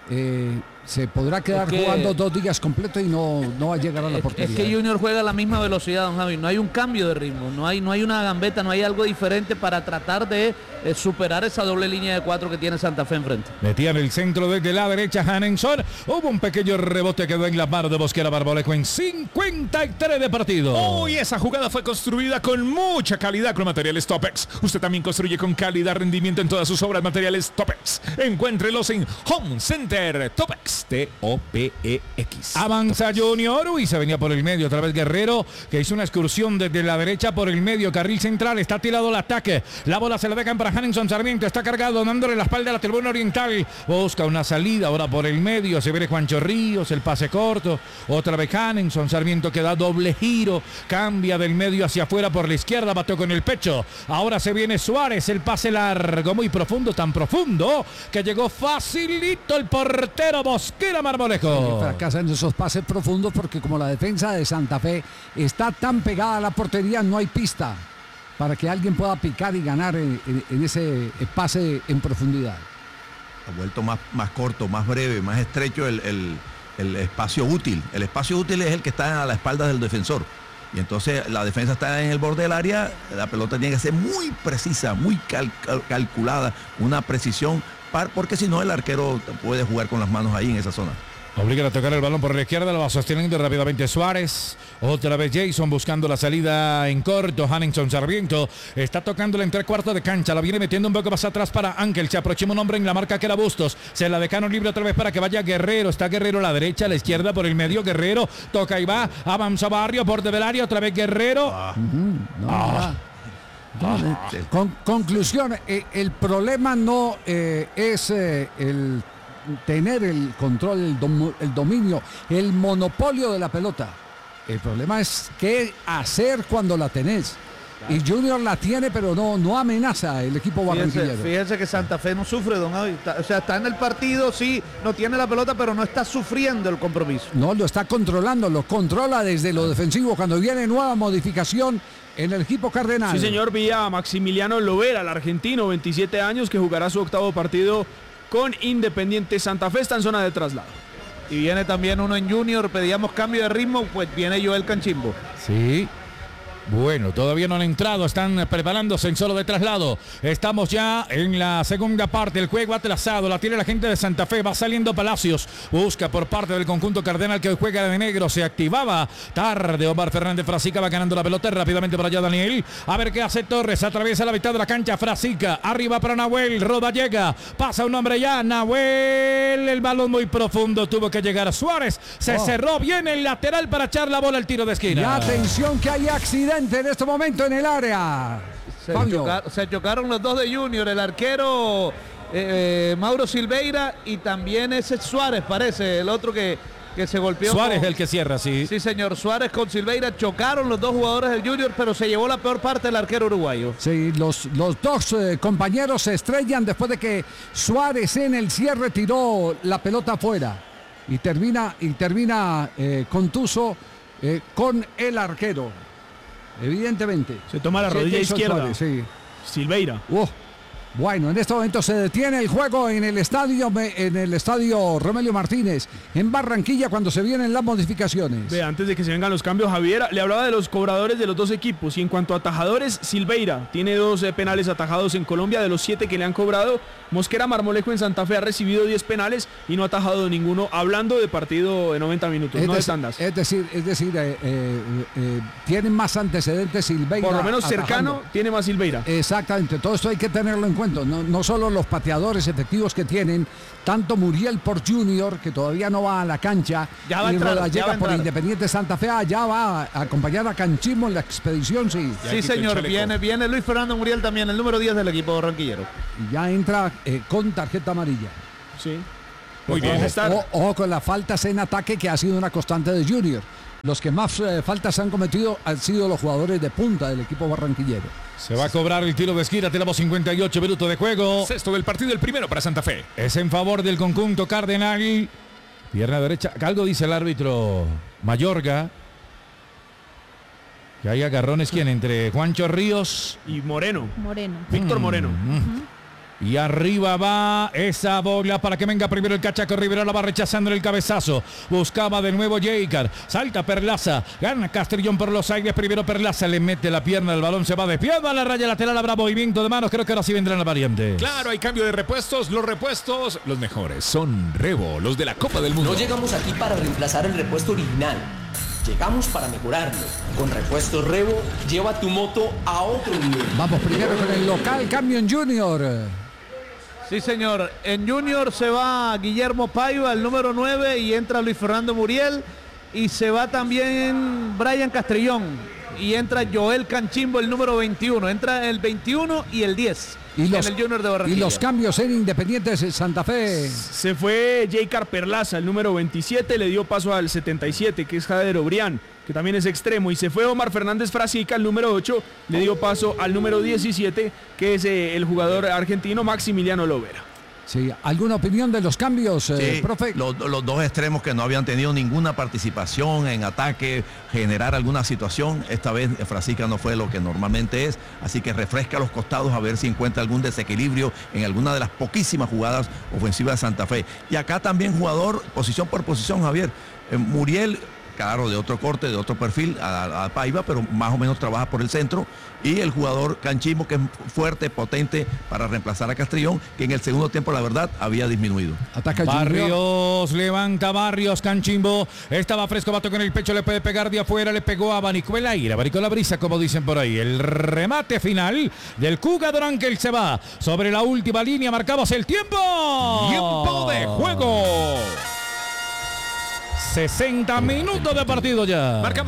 se podrá quedar jugando 2 días completos y no va a llegar a la portería. Es que Junior juega a la misma velocidad, don Javi. No hay un cambio de ritmo, no hay una gambeta, no hay algo diferente para tratar de superar esa doble línea de 4 que tiene Santa Fe enfrente. Metía en el centro desde la derecha Hanenson. Hubo un pequeño rebote que quedó en las manos de Mosquera Barboleco en 53 de partido. Hoy esa jugada fue construida con mucha calidad con materiales Topex. Usted también construye con calidad, rendimiento en todas sus obras, materiales Topex. Encuéntrelos en Home Center Topex. T-O-P-E-X. Avanza Junior y se venía por el medio otra vez Guerrero, que hizo una excursión desde la derecha por el medio, carril central, está tirado el ataque, la bola se la dejan para Hanenson Sarmiento, está cargado, dándole la espalda a la tribuna oriental, busca una salida ahora por el medio, se viene Juancho Ríos, el pase corto, otra vez Hanenson Sarmiento que da doble giro, cambia del medio hacia afuera por la izquierda, batió con el pecho, ahora se viene Suárez, el pase largo, muy profundo, tan profundo que llegó facilito el portero Mosquera Barboleco. Fracasan esos pases profundos porque como la defensa de Santa Fe está tan pegada a la portería, no hay pista para que alguien pueda picar y ganar en ese pase en profundidad. Ha vuelto más corto, más breve, más estrecho el espacio útil. El espacio útil es el que está a la espalda del defensor. Y entonces la defensa está en el borde del área, la pelota tiene que ser muy precisa, muy calculada, una precisión, porque si no el arquero puede jugar con las manos ahí en esa zona. Obligan a tocar el balón por la izquierda, lo va sosteniendo rápidamente Suárez. Otra vez Jason buscando la salida en corto. Hanenson Sarmiento está tocándola en 3/4 de cancha. La viene metiendo un poco más atrás para Ángel. Se aproxima un hombre en la marca que era Bustos. Se la dejaron libre otra vez para que vaya Guerrero. Está Guerrero a la derecha, a la izquierda, por el medio. Guerrero toca y va. Avanza Barrio por del área. Otra vez Guerrero. Conclusión, el problema no es el tener el control, el dominio, el monopolio de la pelota. El problema es qué hacer cuando la tenés. Claro. Y Junior la tiene, pero no amenaza el equipo barranquillero. Fíjense que Santa Fe no sufre, don Javi. O sea, está en el partido, sí, no tiene la pelota, pero no está sufriendo el compromiso. No, lo está controlando, lo controla desde lo defensivo. Cuando viene nueva modificación en el equipo cardenal. Sí, señor, vía Maximiliano Lovera, el argentino, 27 años, que jugará su 8º partido con Independiente Santa Fe, está en zona de traslado. Y viene también uno en Junior, pedíamos cambio de ritmo, pues viene Joel Canchimbo. Sí. Bueno, todavía no han entrado, están preparándose en solo de traslado. Estamos ya en la segunda parte, el juego atrasado, la tiene la gente de Santa Fe, va saliendo Palacios, busca por parte del conjunto cardenal que hoy juega de negro, se activaba tarde Omar Fernández Frasica, va ganando la pelota rápidamente por allá Daniel, a ver qué hace Torres, atraviesa la mitad de la cancha, Frasica, arriba para Nahuel, Rodallega, pasa un hombre ya, Nahuel, el balón muy profundo, tuvo que llegar Suárez, se cerró bien el lateral para echar la bola al tiro de esquina. Y atención que hay accidente en este momento en el área. Se chocaron los dos de Junior, el arquero Mauro Silveira y también ese Suárez, parece, el otro que se golpeó. Suárez el que cierra, sí. Sí, señor, Suárez con Silveira chocaron los dos jugadores del Junior, pero se llevó la peor parte el arquero uruguayo. Sí, los dos compañeros se estrellan después de que Suárez en el cierre tiró la pelota afuera y termina contuso con el arquero. Evidentemente. Se toma la rodilla izquierda. Suárez, sí. Silveira. Bueno, en este momento se detiene el juego en el estadio Romelio Martínez, en Barranquilla, cuando se vienen las modificaciones. Ve, antes de que se vengan los cambios, Javier, le hablaba de los cobradores de los dos equipos. Y en cuanto a atajadores, Silveira tiene 2 penales atajados en Colombia, de los 7 que le han cobrado. Mosquera Marmolejo en Santa Fe ha recibido 10 penales y no ha atajado ninguno, hablando de partido de 90 minutos, no de tandas. Es decir, tienen más antecedentes Silveira. Por lo menos atajando. cercano tiene más Silveira. Exactamente, todo esto hay que tenerlo en cuenta. No solo los pateadores efectivos que tienen, tanto Muriel por Junior, que todavía no va a la cancha, ya va y a entrar, Rodallega por Independiente Santa Fe, ya va a acompañar a Canchimo en la expedición, sí. Sí, señor, viene Luis Fernando Muriel también, el número 10 del equipo barranquillero. Y ya entra con tarjeta amarilla. Sí. Muy bien. Ojo con las faltas en ataque, que ha sido una constante de Junior. Los que más faltas han cometido han sido los jugadores de punta del equipo barranquillero. Se va a cobrar el tiro de esquina, tenemos 58 minutos de juego. Sexto del partido, el primero para Santa Fe. Es en favor del conjunto cardenal. Pierna derecha, algo dice el árbitro Mayorga. Que hay agarrones, ¿quién? Entre Juancho Ríos y Moreno. Víctor Moreno. Y arriba va esa bola para que venga primero el cachaco Rivera, la va rechazando en el cabezazo. Buscaba de nuevo Jeicar. Salta Perlaza. Gana Castrillón por los aires. Primero Perlaza le mete la pierna. El balón se va de pie a la raya lateral. Habrá movimiento de manos. Creo que ahora sí vendrán las variantes. Claro, hay cambio de repuestos. Los repuestos, los mejores, son Revo, los de la Copa del Mundo. No llegamos aquí para reemplazar el repuesto original. Llegamos para mejorarlo. Con Repuestos Revo, lleva tu moto a otro nivel. Vamos primero con el local, cambio en Junior. Sí, señor. En Junior se va Guillermo Paiva, el número 9, y entra Luis Fernando Muriel. Y se va también Brian Castrillón. Y entra Joel Canchimbo, el número 21. Entra el 21 y el 10 en el Junior de Barranquilla. Y los cambios en Independiente Santa Fe. Se fue Jeicar Perlaza, el número 27, le dio paso al 77, que es Jader Obrián, que también es extremo. Y se fue Omar Fernández Frasica, el número 8, le dio paso al número 17, que es el jugador argentino Maximiliano Lovera. Sí, ¿alguna opinión de los cambios, sí, profe? Los dos extremos que no habían tenido ninguna participación en ataque, generar alguna situación. Esta vez Frasica no fue lo que normalmente es, así que refresca los costados a ver si encuentra algún desequilibrio en alguna de las poquísimas jugadas ofensivas de Santa Fe. Y acá también jugador, posición por posición, Javier. Muriel, claro, de otro corte, de otro perfil a Paiva, pero más o menos trabaja por el centro. Y el jugador Canchimo, que es fuerte, potente para reemplazar a Castrillón, que en el segundo tiempo, la verdad, había disminuido. Ataca Barrios, levanta Barrios, Canchimbo. Estaba fresco, va a tocar en el pecho, le puede pegar de afuera, le pegó a Abanico el aire, Abanico la brisa, como dicen por ahí. El remate final del Cuca Durán, que él se va sobre la última línea. Marcamos el tiempo. Tiempo de juego. 60 minutos de partido ya. Marca.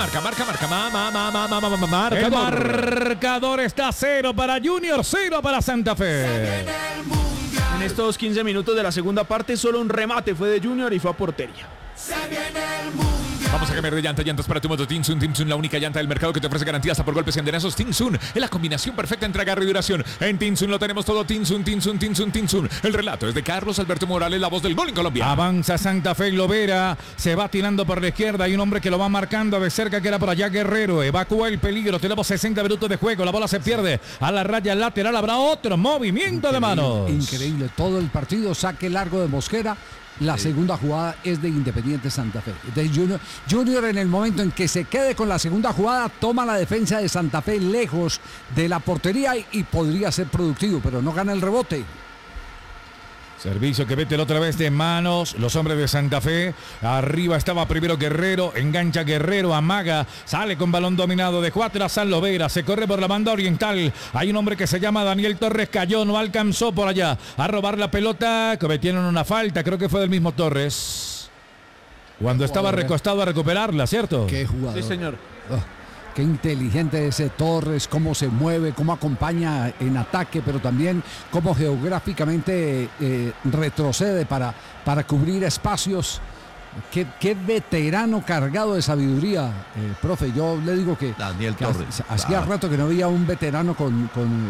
El marcador está 0 para Junior, 0 para Santa Fe. En estos 15 minutos de la segunda parte, solo un remate fue de Junior y fue a portería. Vamos a cambiar de llantas para tu moto Tinsun. Tinsun, la única llanta del mercado que te ofrece garantía hasta por golpes y andenazos. Tinsun es la combinación perfecta entre agarre y duración. En Tinsun lo tenemos todo. Tinsun. El relato es de Carlos Alberto Morales, la voz del gol en Colombia. Avanza Santa Fe, Lovera se va tirando por la izquierda. Hay un hombre que lo va marcando de cerca, que era por allá Guerrero. Evacúa el peligro. Tenemos 60 minutos de juego. La bola se pierde a la raya lateral. Habrá otro movimiento de manos. Increíble. Todo el partido, saque largo de Mosquera. La segunda jugada es de Independiente Santa Fe. De Junior, en el momento en que se quede con la segunda jugada, toma la defensa de Santa Fe lejos de la portería y podría ser productivo, pero no gana el rebote. Servicio que mete otra vez de manos los hombres de Santa Fe. Arriba estaba primero Guerrero, engancha Guerrero, amaga, sale con balón dominado, dejó atrás a Lovera, se corre por la banda oriental. Hay un hombre que se llama Daniel Torres, cayó, no alcanzó por allá a robar la pelota, cometieron una falta, creo que fue del mismo Torres. Cuando estaba recostado a recuperarla, ¿cierto? Qué jugador. Sí, señor. Qué inteligente ese Torres, cómo se mueve, cómo acompaña en ataque, pero también cómo geográficamente retrocede para cubrir espacios. Qué veterano cargado de sabiduría, profe. Yo le digo que Daniel Torres. Hacía rato que no había un veterano con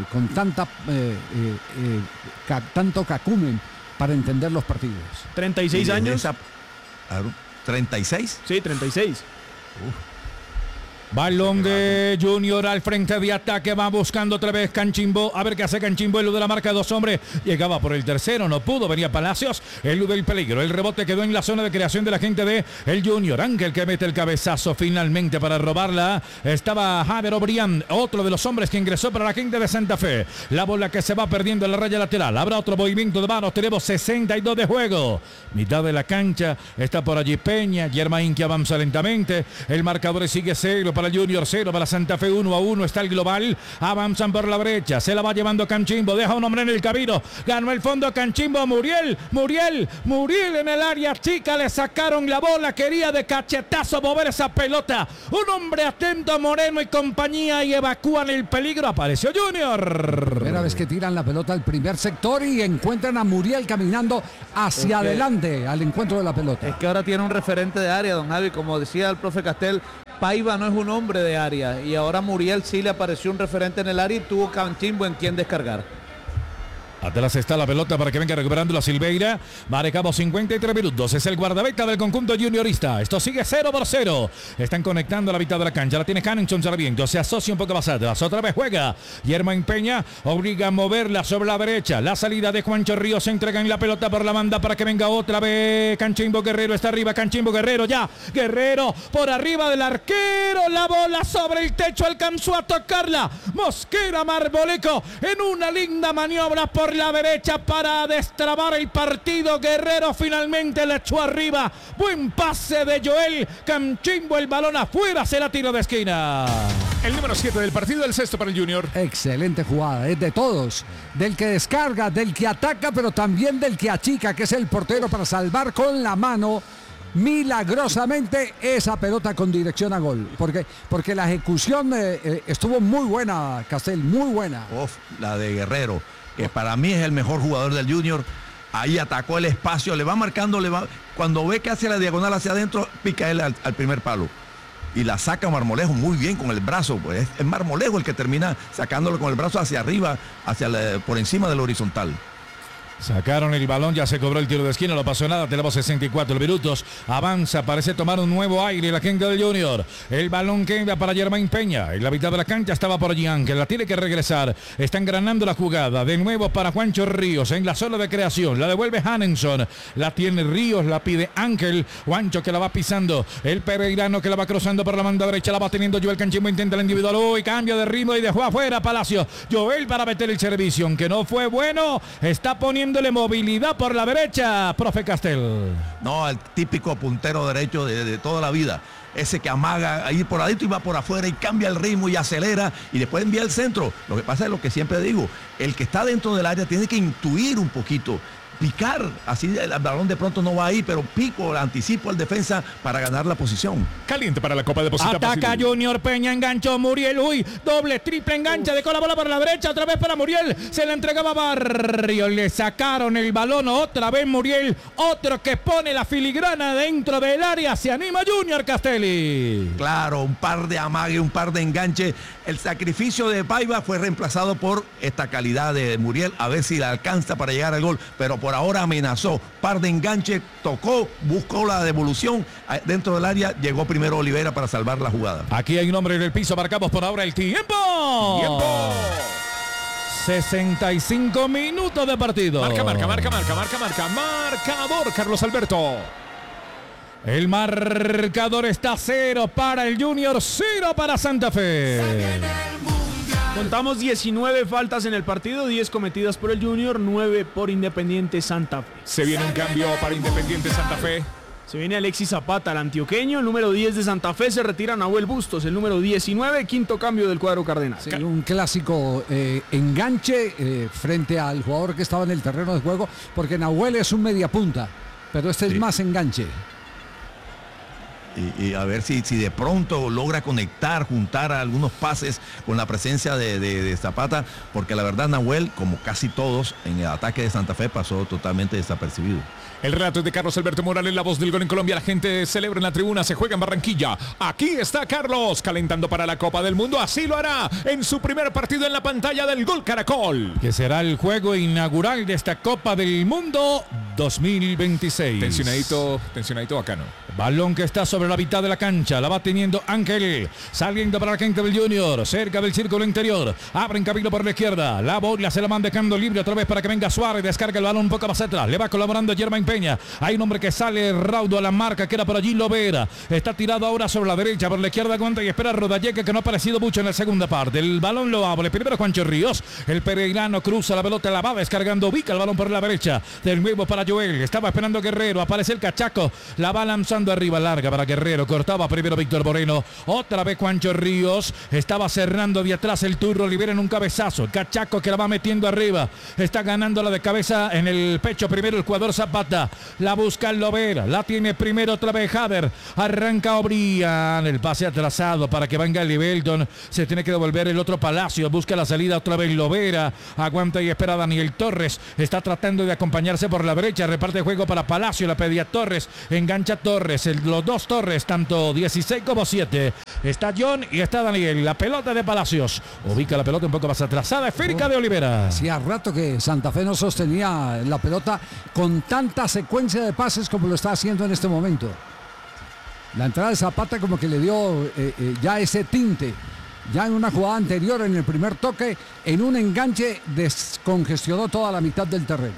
tanto cacumen para entender los partidos. 36 años. ¿36? Sí, 36. Balón de Junior al frente de ataque. Va buscando otra vez Canchimbo. A ver qué hace Canchimbo. El de la marca de 2 hombres. Llegaba por el tercero. No pudo. Venía Palacios. El del peligro. El rebote quedó en la zona de creación de la gente de el Junior. Ángel que mete el cabezazo finalmente para robarla. Estaba Javier O'Brien. Otro de los hombres que ingresó para la gente de Santa Fe. La bola que se va perdiendo en la raya lateral. Habrá otro movimiento de manos. Tenemos 62 de juego. Mitad de la cancha. Está por allí Peña. Germain que avanza lentamente. El marcador sigue 0 para el Junior, 0 para Santa Fe, 1-1 está el global. Avanzan por la brecha, se la va llevando Canchimbo, deja un hombre en el camino, ganó el fondo Canchimbo, Muriel en el área chica, le sacaron la bola, quería de cachetazo mover esa pelota, un hombre atento, Moreno y compañía, y evacúan el peligro, apareció Junior. Primera vez que tiran la pelota al primer sector y encuentran a Muriel caminando hacia adelante al encuentro de la pelota. Es que ahora tiene un referente de área, don Javi, como decía el profe Castel, Paiva no es un hombre de área y ahora Muriel sí le apareció un referente en el área y tuvo Canchimbo en quien descargar. Atrás está la pelota para que venga recuperando la Silveira. Marcamos 53 minutos. Es el guardameta del conjunto juniorista. Esto sigue 0-0. Están conectando a la mitad de la cancha. La tiene Hanningson Sarmiento. Se asocia un poco más atrás. Otra vez juega. Germain Peña obliga a moverla sobre la derecha. La salida de Juancho Ríos. Se entregan la pelota por la banda para que venga otra vez. Canchimbo Guerrero está arriba. Canchimbo Guerrero ya. Guerrero por arriba del arquero. La bola sobre el techo. Alcanzó a tocarla. Mosquera Marmolejo en una linda maniobra por la derecha para destrabar el partido. Guerrero finalmente le echó arriba. Buen pase de Joel Canchimbo. El balón afuera, se la tiro de esquina. El número 7 del partido, el sexto para el Junior. Excelente jugada, es de todos. Del que descarga, del que ataca, pero también del que achica, que es el portero, para salvar con la mano milagrosamente esa pelota con dirección a gol. Porque la ejecución estuvo muy buena, Castel, muy buena. La de Guerrero, que para mí es el mejor jugador del Junior. Ahí atacó el espacio, le va marcando, cuando ve que hace la diagonal hacia adentro, pica él al primer palo. Y la saca Marmolejo muy bien con el brazo. Pues es Marmolejo el que termina sacándolo con el brazo hacia arriba, por encima del horizontal. Sacaron el balón, ya se cobró el tiro de esquina, no pasó nada, tenemos 64 minutos, avanza, parece tomar un nuevo aire la gente del Junior. El balón queda para Germain Peña, en la mitad de la cancha estaba por allí Ángel, la tiene que regresar, está engranando la jugada, de nuevo para Juancho Ríos, en la zona de creación, la devuelve Hanningson, la tiene Ríos, la pide Ángel, Juancho que la va pisando, el pereirano que la va cruzando por la banda derecha, la va teniendo Joel Canchimbo, intenta el individual, cambio de ritmo y dejó afuera Palacio, Joel para meter el servicio, aunque no fue bueno, está poniendo movilidad por la derecha, profe Castel. No, el típico puntero derecho de toda la vida. Ese que amaga ahí por adentro y va por afuera y cambia el ritmo y acelera y después envía el centro. Lo que pasa es lo que siempre digo, el que está dentro del área tiene que intuir un poquito, picar, así el balón de pronto no va ahí, pero pico, anticipo al defensa para ganar la posición. Caliente para la Copa Deposita. Ataca Junior Peña, enganchó Muriel, doble, triple engancha, dejó la bola para la derecha, otra vez para Muriel, se la entregaba Barrio, le sacaron el balón, otra vez Muriel, otro que pone la filigrana dentro del área, se anima Junior Castelli. Claro, un par de amague, un par de enganche, el sacrificio de Paiva fue reemplazado por esta calidad de Muriel, a ver si la alcanza para llegar al gol, pero por ahora amenazó, par de enganche, tocó, buscó la devolución dentro del área, llegó primero Olivera para salvar la jugada. Aquí hay un hombre en el piso, marcamos por ahora el tiempo. 65 minutos de partido. Marcador, Carlos Alberto. El marcador está 0 para el Junior, 0 para Santa Fe. Contamos 19 faltas en el partido, 10 cometidas por el Junior, 9 por Independiente Santa Fe. Se viene un cambio para Independiente Santa Fe. Se viene Alexis Zapata, el antioqueño, el número 10 de Santa Fe, se retira Nahuel Bustos, el número 19, quinto cambio del cuadro cardenal. Sí, un clásico enganche frente al jugador que estaba en el terreno de juego, porque Nahuel es un mediapunta, pero este es más enganche. Y a ver si de pronto logra conectar, juntar algunos pases con la presencia de Zapata, porque la verdad Nahuel, como casi todos en el ataque de Santa Fe, pasó totalmente desapercibido. El relato es de Carlos Alberto Morales, la voz del gol en Colombia. La gente celebra en la tribuna, se juega en Barranquilla. Aquí está Carlos, calentando para la Copa del Mundo. Así lo hará en su primer partido en la pantalla del Gol Caracol. Que será el juego inaugural de esta Copa del Mundo 2026. Tensionadito bacano. Balón que está sobre la mitad de la cancha. La va teniendo Ángel. Saliendo para la gente del Junior. Cerca del círculo interior. Abren camino por la izquierda. La bola se la van dejando libre otra vez para que venga Suárez. Descarga el balón un poco más atrás. Le va colaborando Germain Peña. Hay un hombre que sale raudo a la marca, que era por allí Lovera. Está tirado ahora sobre la derecha. Por la izquierda aguanta y espera Rodallega, que no ha aparecido mucho en la segunda parte. El balón lo abre. Primero Juancho Ríos. El peregrino cruza la pelota. La va descargando. Ubica el balón por la derecha. De nuevo para Joel. Estaba esperando Guerrero. Aparece el cachaco. La va lanzando arriba, larga para Guerrero, cortaba primero Víctor Moreno, otra vez Juancho Ríos, estaba cerrando de atrás el Turro Rivera en un cabezazo, el cachaco que la va metiendo arriba, está ganándola de cabeza en el pecho primero el jugador Zapata, la busca Lovera, la tiene primero otra vez Hader, arranca Obrián, el pase atrasado para que venga Libelton, se tiene que devolver el otro Palacio, busca la salida otra vez Lovera, aguanta y espera Daniel Torres, está tratando de acompañarse por la derecha, reparte juego para Palacio, la pedía Torres, engancha Torres, los dos Torres, tanto 16 como 7. Está John y está Daniel. La pelota de Palacios. Ubica la pelota un poco más atrasada. Esférica de Olivera. Hacía rato que Santa Fe no sostenía la pelota con tanta secuencia de pases como lo está haciendo en este momento. La entrada de Zapata como que le dio ya ese tinte. Ya en una jugada anterior, en el primer toque, en un enganche, descongestionó toda la mitad del terreno.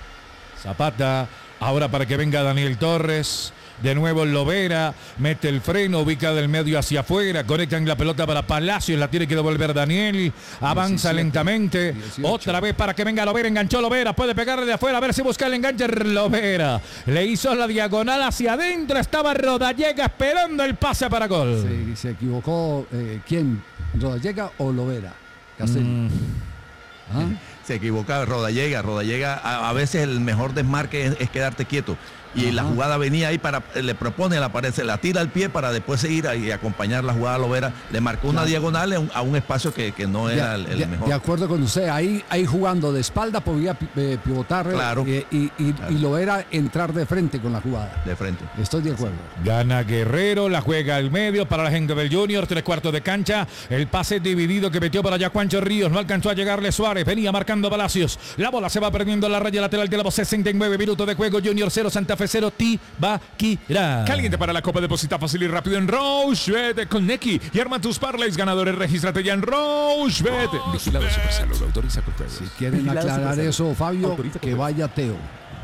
Zapata, ahora para que venga Daniel Torres. De nuevo Lovera, mete el freno, ubica del medio hacia afuera, conectan la pelota para Palacios, la tiene que devolver Daniel, avanza 17, lentamente, 18. Otra vez para que venga Lovera, enganchó Lovera, puede pegarle de afuera, a ver si busca el enganche Lovera, le hizo la diagonal hacia adentro, estaba Rodallega esperando el pase para gol. Sí, se equivocó, ¿quién? ¿Rodallega o Lovera? Castillo. ¿Ah? Se equivocaba Rodallega, a veces el mejor desmarque es quedarte quieto. Y la jugada venía ahí le propone la pared, se la tira al pie para después seguir y acompañar la jugada a Lovera. Le marcó una diagonal a un espacio que no era el mejor. De acuerdo con usted, ahí jugando de espalda podía pivotar, claro. y Lovera entrar de frente con la jugada. De frente. Estoy de acuerdo. Gana Guerrero, la juega al medio para la gente del Junior, 3/4 de cancha. El pase dividido que metió para allá Juancho Ríos, no alcanzó a llegarle Suárez, venía marcando Palacios. La bola se va perdiendo en la raya lateral de la voz, 69 minutos de juego, Junior 0, Santa Fe 0, Tibaquirá. Caliente para la Copa, deposita fácil y rápido en Rochebet con Neki y arma tus parlays ganadores, regístrate ya en Rochebet. Vigilado Supersalud, autoriza con juegos. Si quieren aclarar eso, Fabio, que vaya Teo.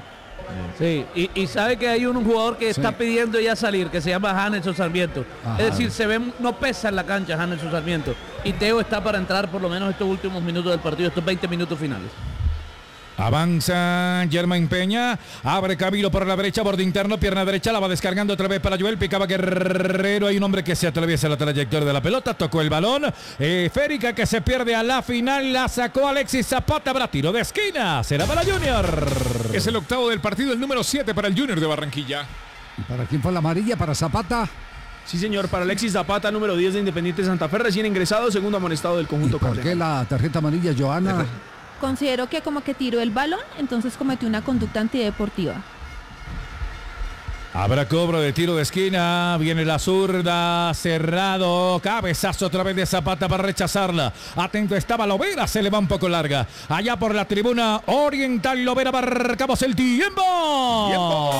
Sí, y sabe que hay un jugador que está pidiendo ya salir, que se llama Janeson Sarmiento. Ajá. Es decir, no pesa en la cancha Janeson Sarmiento. Y Teo está para entrar por lo menos estos últimos minutos del partido, estos 20 minutos finales. Avanza Germain Peña, abre camino por la derecha, borde interno, pierna derecha, la va descargando otra vez para Joel, picaba Guerrero, hay un hombre que se atraviesa la trayectoria de la pelota, tocó el balón, Férica que se pierde a la final, la sacó Alexis Zapata, habrá tiro de esquina, será para Junior. Es el octavo del partido, el número 7 para el Junior de Barranquilla. ¿Y para quién fue la amarilla? ¿Para Zapata? Sí, señor, para Alexis Zapata, número 10 de Independiente Santa Fe, recién ingresado, segundo amonestado del conjunto. ¿Y por qué la tarjeta amarilla, Joana? Considero que como que tiró el balón, entonces cometió una conducta antideportiva. Habrá cobro de tiro de esquina, viene la zurda, cerrado, cabezazo otra vez de Zapata para rechazarla. Atento estaba Lovera, se le va un poco larga. Allá por la tribuna oriental, Lovera, marcamos el tiempo.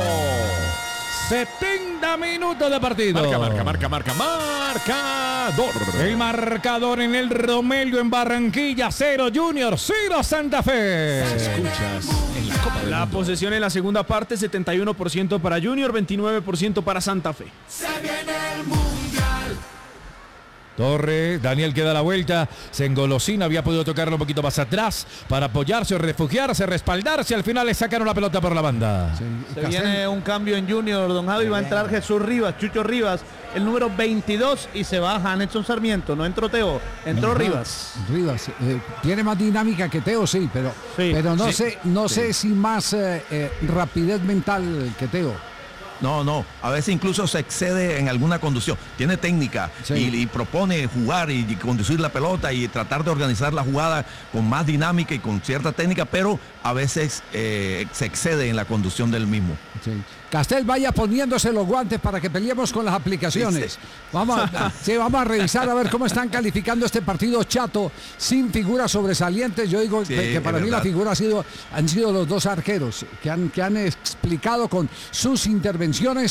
70 minutos de partido. Marcador. El marcador en el Romelio en Barranquilla, 0 Junior, 0 Santa Fe. Escuchas en la Copa del La Mundo. posesión en la segunda parte, 71% para Junior, 29% para Santa Fe. Se viene el Mundial. Torres, Daniel que da la vuelta, se engolosina, había podido tocarlo un poquito más atrás para apoyarse o refugiarse, respaldarse, al final le sacaron la pelota por la banda. Sí, se viene un cambio en Junior, don Javi, va a entrar Jesús Rivas, Chucho Rivas, el número 22 y se va Janeson Sarmiento, no entró Teo, entró Rivas. Rivas, tiene más dinámica que Teo, sí, pero no sé si más rapidez mental que Teo. No, a veces incluso se excede en alguna conducción. Tiene técnica y propone jugar y conducir la pelota y tratar de organizar la jugada con más dinámica y con cierta técnica, pero a veces se excede en la conducción del mismo. Sí. Castel, vaya poniéndose los guantes para que peleemos con las aplicaciones. Vamos a revisar a ver cómo están calificando este partido chato, sin figuras sobresalientes. Yo digo que para mí la figura han sido los dos arqueros que han explicado con sus intervenciones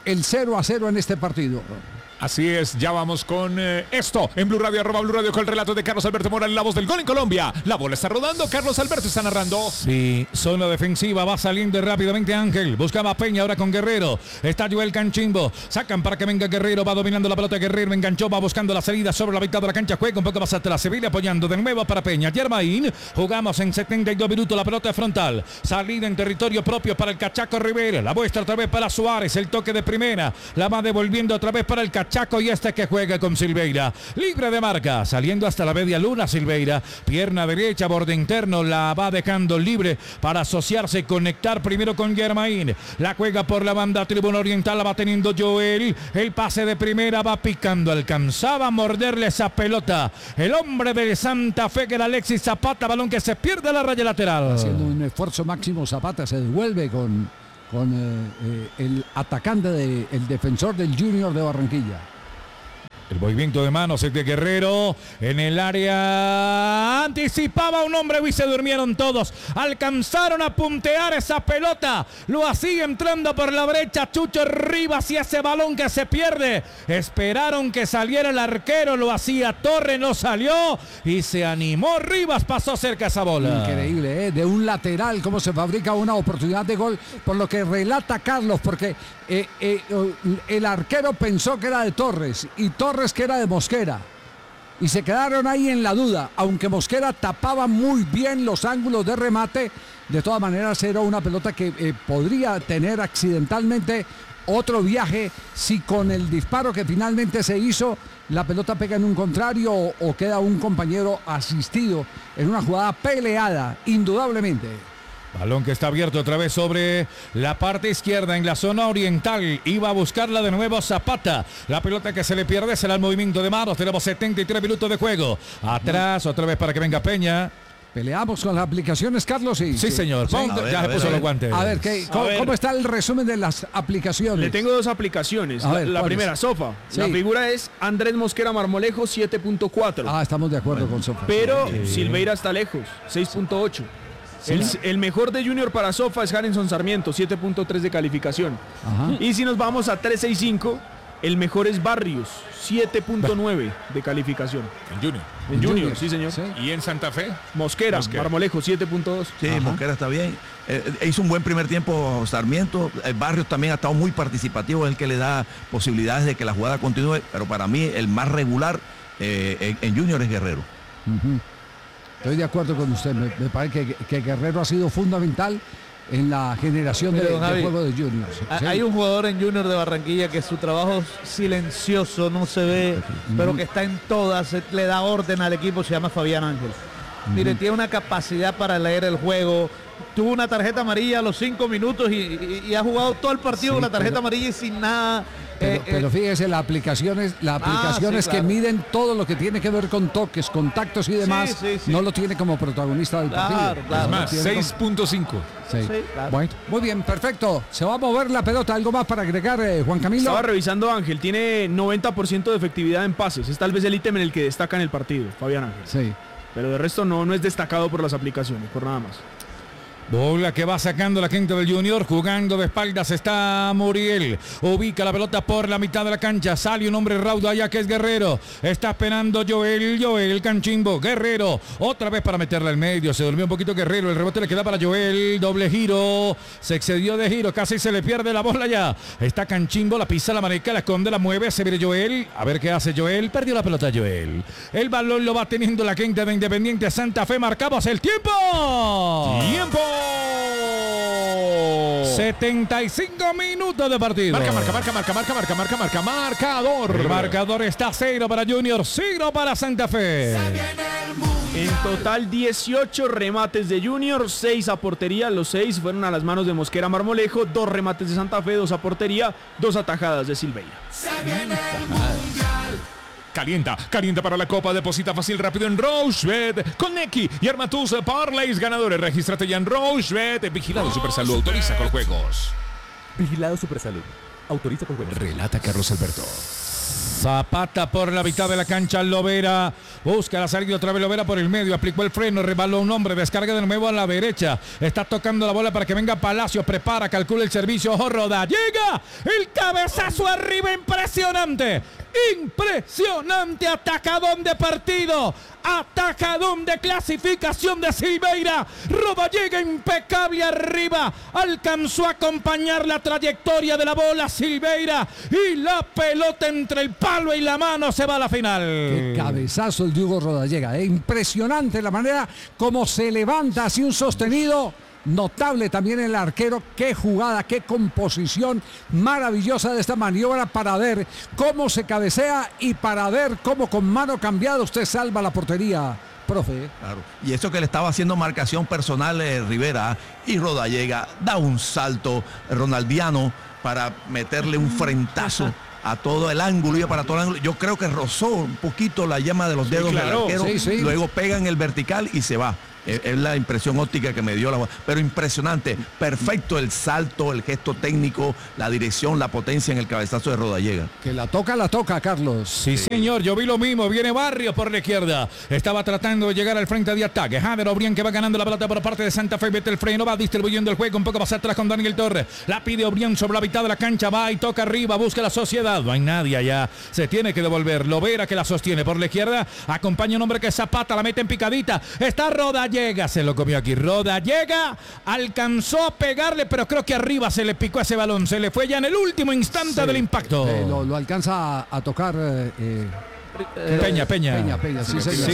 el 0-0 en este partido. Así es, ya vamos con esto en Blue Radio, @Blue Radio, con el relato de Carlos Alberto Morales, la voz del gol en Colombia. La bola está rodando, Carlos Alberto está narrando. Sí, zona defensiva, va saliendo rápidamente Ángel, buscaba a Peña ahora con Guerrero, está Joel Canchimbo, sacan para que venga Guerrero, va dominando la pelota Guerrero, enganchó, va buscando la salida sobre la mitad de la cancha, juega un poco más atrás, se viene apoyando de nuevo para Peña, Germain, jugamos en 72 minutos, la pelota frontal, salida en territorio propio para el Cachaco Rivera, la muestra otra vez para Suárez, el toque de primera, la va devolviendo otra vez para el Chaco y que juega con Silveira, libre de marca, saliendo hasta la media luna Silveira, pierna derecha, borde interno, la va dejando libre para asociarse y conectar primero con Germain, la juega por la banda tribuna oriental, la va teniendo Joel, el pase de primera va picando, alcanzaba a morderle esa pelota, el hombre de Santa Fe que era Alexis Zapata, balón que se pierde a la raya lateral. Haciendo un esfuerzo máximo Zapata, se devuelve con el atacante, el defensor del Junior de Barranquilla. El movimiento de manos es de Guerrero en el área. Anticipaba un hombre y se durmieron todos. Alcanzaron a puntear esa pelota. Lo hacía entrando por la brecha Chucho Rivas y ese balón que se pierde. Esperaron que saliera el arquero. Lo hacía Torres, no salió. Y se animó Rivas, pasó cerca esa bola. Increíble, de un lateral, cómo se fabrica una oportunidad de gol. Por lo que relata Carlos, porque el arquero pensó que era de Torres y Torres que era de Mosquera y se quedaron ahí en la duda, aunque Mosquera tapaba muy bien los ángulos de remate. De todas maneras era una pelota que podría tener accidentalmente otro viaje si con el disparo que finalmente se hizo la pelota pega en un contrario o queda un compañero asistido en una jugada peleada, indudablemente. Balón que está abierto otra vez sobre la parte izquierda en la zona oriental. Iba a buscarla de nuevo Zapata. La pelota que se le pierde será el movimiento de manos. Tenemos 73 minutos de juego. Atrás otra vez para que venga Peña. Peleamos con las aplicaciones, Carlos. Sí, señor. Ya se puso los guantes. A ver, ¿cómo está el resumen de las aplicaciones? Le tengo 2 aplicaciones. La primera, Sofa. Sí. La figura es Andrés Mosquera Marmolejo, 7.4. Ah, estamos de acuerdo con Sofa. Pero Silveira está lejos, 6.8. ¿Sí? El mejor de Junior para Sofa es Hanenson Sarmiento, 7.3 de calificación. Ajá. Y si nos vamos a 365, el mejor es Barrios, 7.9 de calificación. En Junior, sí señor. ¿Sí? ¿Y en Santa Fe? Mosquera. Marmolejo, 7.2. Sí, ajá. Mosquera está bien. Hizo un buen primer tiempo Sarmiento. Barrios también ha estado muy participativo, es el que le da posibilidades de que la jugada continúe, pero para mí el más regular en Junior es Guerrero. Estoy de acuerdo con usted, me parece que Guerrero ha sido fundamental en la generación del juego de Junior. ¿Sí? Hay un jugador en Junior de Barranquilla que su trabajo silencioso, no se ve, pero que está en todas, le da orden al equipo, se llama Fabián Ángel. Mire, tiene una capacidad para leer el juego. Tuvo una tarjeta amarilla a los 5 minutos y ha jugado todo el partido con la tarjeta amarilla y sin nada. Pero fíjese, las aplicaciones que miden todo lo que tiene que ver con toques, contactos y demás, no lo tiene como protagonista del partido. Es más, 6.5. Sí. Claro. Bueno, muy bien, perfecto. Se va a mover la pelota. ¿Algo más para agregar, Juan Camilo? Estaba revisando Ángel, tiene 90% de efectividad en pases. Es tal vez el ítem en el que destaca en el partido, Fabián Ángel. Sí. Pero de resto no es destacado por las aplicaciones, por nada más. Bola que va sacando la gente del Junior, jugando de espaldas está Muriel, ubica la pelota por la mitad de la cancha, sale un hombre raudo allá que es Guerrero, está esperando Joel Canchimbo, Guerrero, otra vez para meterla al medio, se durmió un poquito Guerrero, el rebote le queda para Joel, doble giro, se excedió de giro, casi se le pierde la bola ya, está Canchimbo, la pisa, la maneja, la esconde, la mueve, se viene Joel, a ver qué hace Joel, perdió la pelota Joel, el balón lo va teniendo la gente de Independiente Santa Fe, marcamos el tiempo. 75 minutos de partido. Marcador. El marcador está 0 para Junior, 0 para Santa Fe. En total 18 remates de Junior, 6 a portería, los 6 fueron a las manos de Mosquera Marmolejo, 2 remates de Santa Fe, 2 a portería, 2 atajadas de Silveira. Calienta para la Copa, deposita fácil, rápido en Rochebet, con Neki y arma tus parlays ganadores. Regístrate ya en Rochebet. Vigilado Supersalud, autoriza con juegos. Vigilado Supersalud, autoriza con juegos. Relata Carlos Alberto. Zapata por la mitad de la cancha, Lovera Busca la salida otra vez Lovera por el medio. Aplicó el freno, rebaló un hombre. Descarga de nuevo a la derecha. Está tocando la bola para que venga Palacio. Prepara, calcula el servicio. Ojo, Roda. Llega el cabezazo arriba. Impresionante. Impresionante atacadón de partido, atacadón de clasificación de Silveira. Roda llega impecable arriba, alcanzó a acompañar la trayectoria de la bola Silveira y la pelota entre el palo y la mano se va a la final. Qué cabezazo el Diogo Rodallega, impresionante la manera como se levanta así un sostenido. Notable también el arquero, qué jugada, qué composición maravillosa de esta maniobra para ver cómo se cabecea y para ver cómo con mano cambiada usted salva la portería, profe. Claro. Y eso que le estaba haciendo marcación personal Rivera y Rodallega da un salto ronaldiano para meterle un frentazo a todo el ángulo, iba para todo el ángulo. Yo creo que rozó un poquito la yema de los dedos del arquero, luego pega en el vertical y se va. Es la impresión óptica que me dio la... Pero impresionante, perfecto el salto, el gesto técnico, la dirección, la potencia en el cabezazo de Rodallega. Que la toca, Carlos. Sí, señor, yo vi lo mismo. Viene Barrios por la izquierda. Estaba tratando de llegar al frente de ataque. Jader Obrián que va ganando la pelota por parte de Santa Fe. Mete el freno, va distribuyendo el juego. Un poco más atrás con Daniel Torres. La pide Obrián sobre la mitad de la cancha. Va y toca arriba, busca la Sociedad. No hay nadie allá. Se tiene que devolver. Lovera que la sostiene por la izquierda. Acompaña un hombre que es Zapata, la mete en picadita. Está Rodallega. Se lo comió aquí. Rodallega alcanzó a pegarle, pero creo que arriba se le picó ese balón. Se le fue ya en el último instante del impacto. Lo alcanza a tocar Peña. Sí, señor.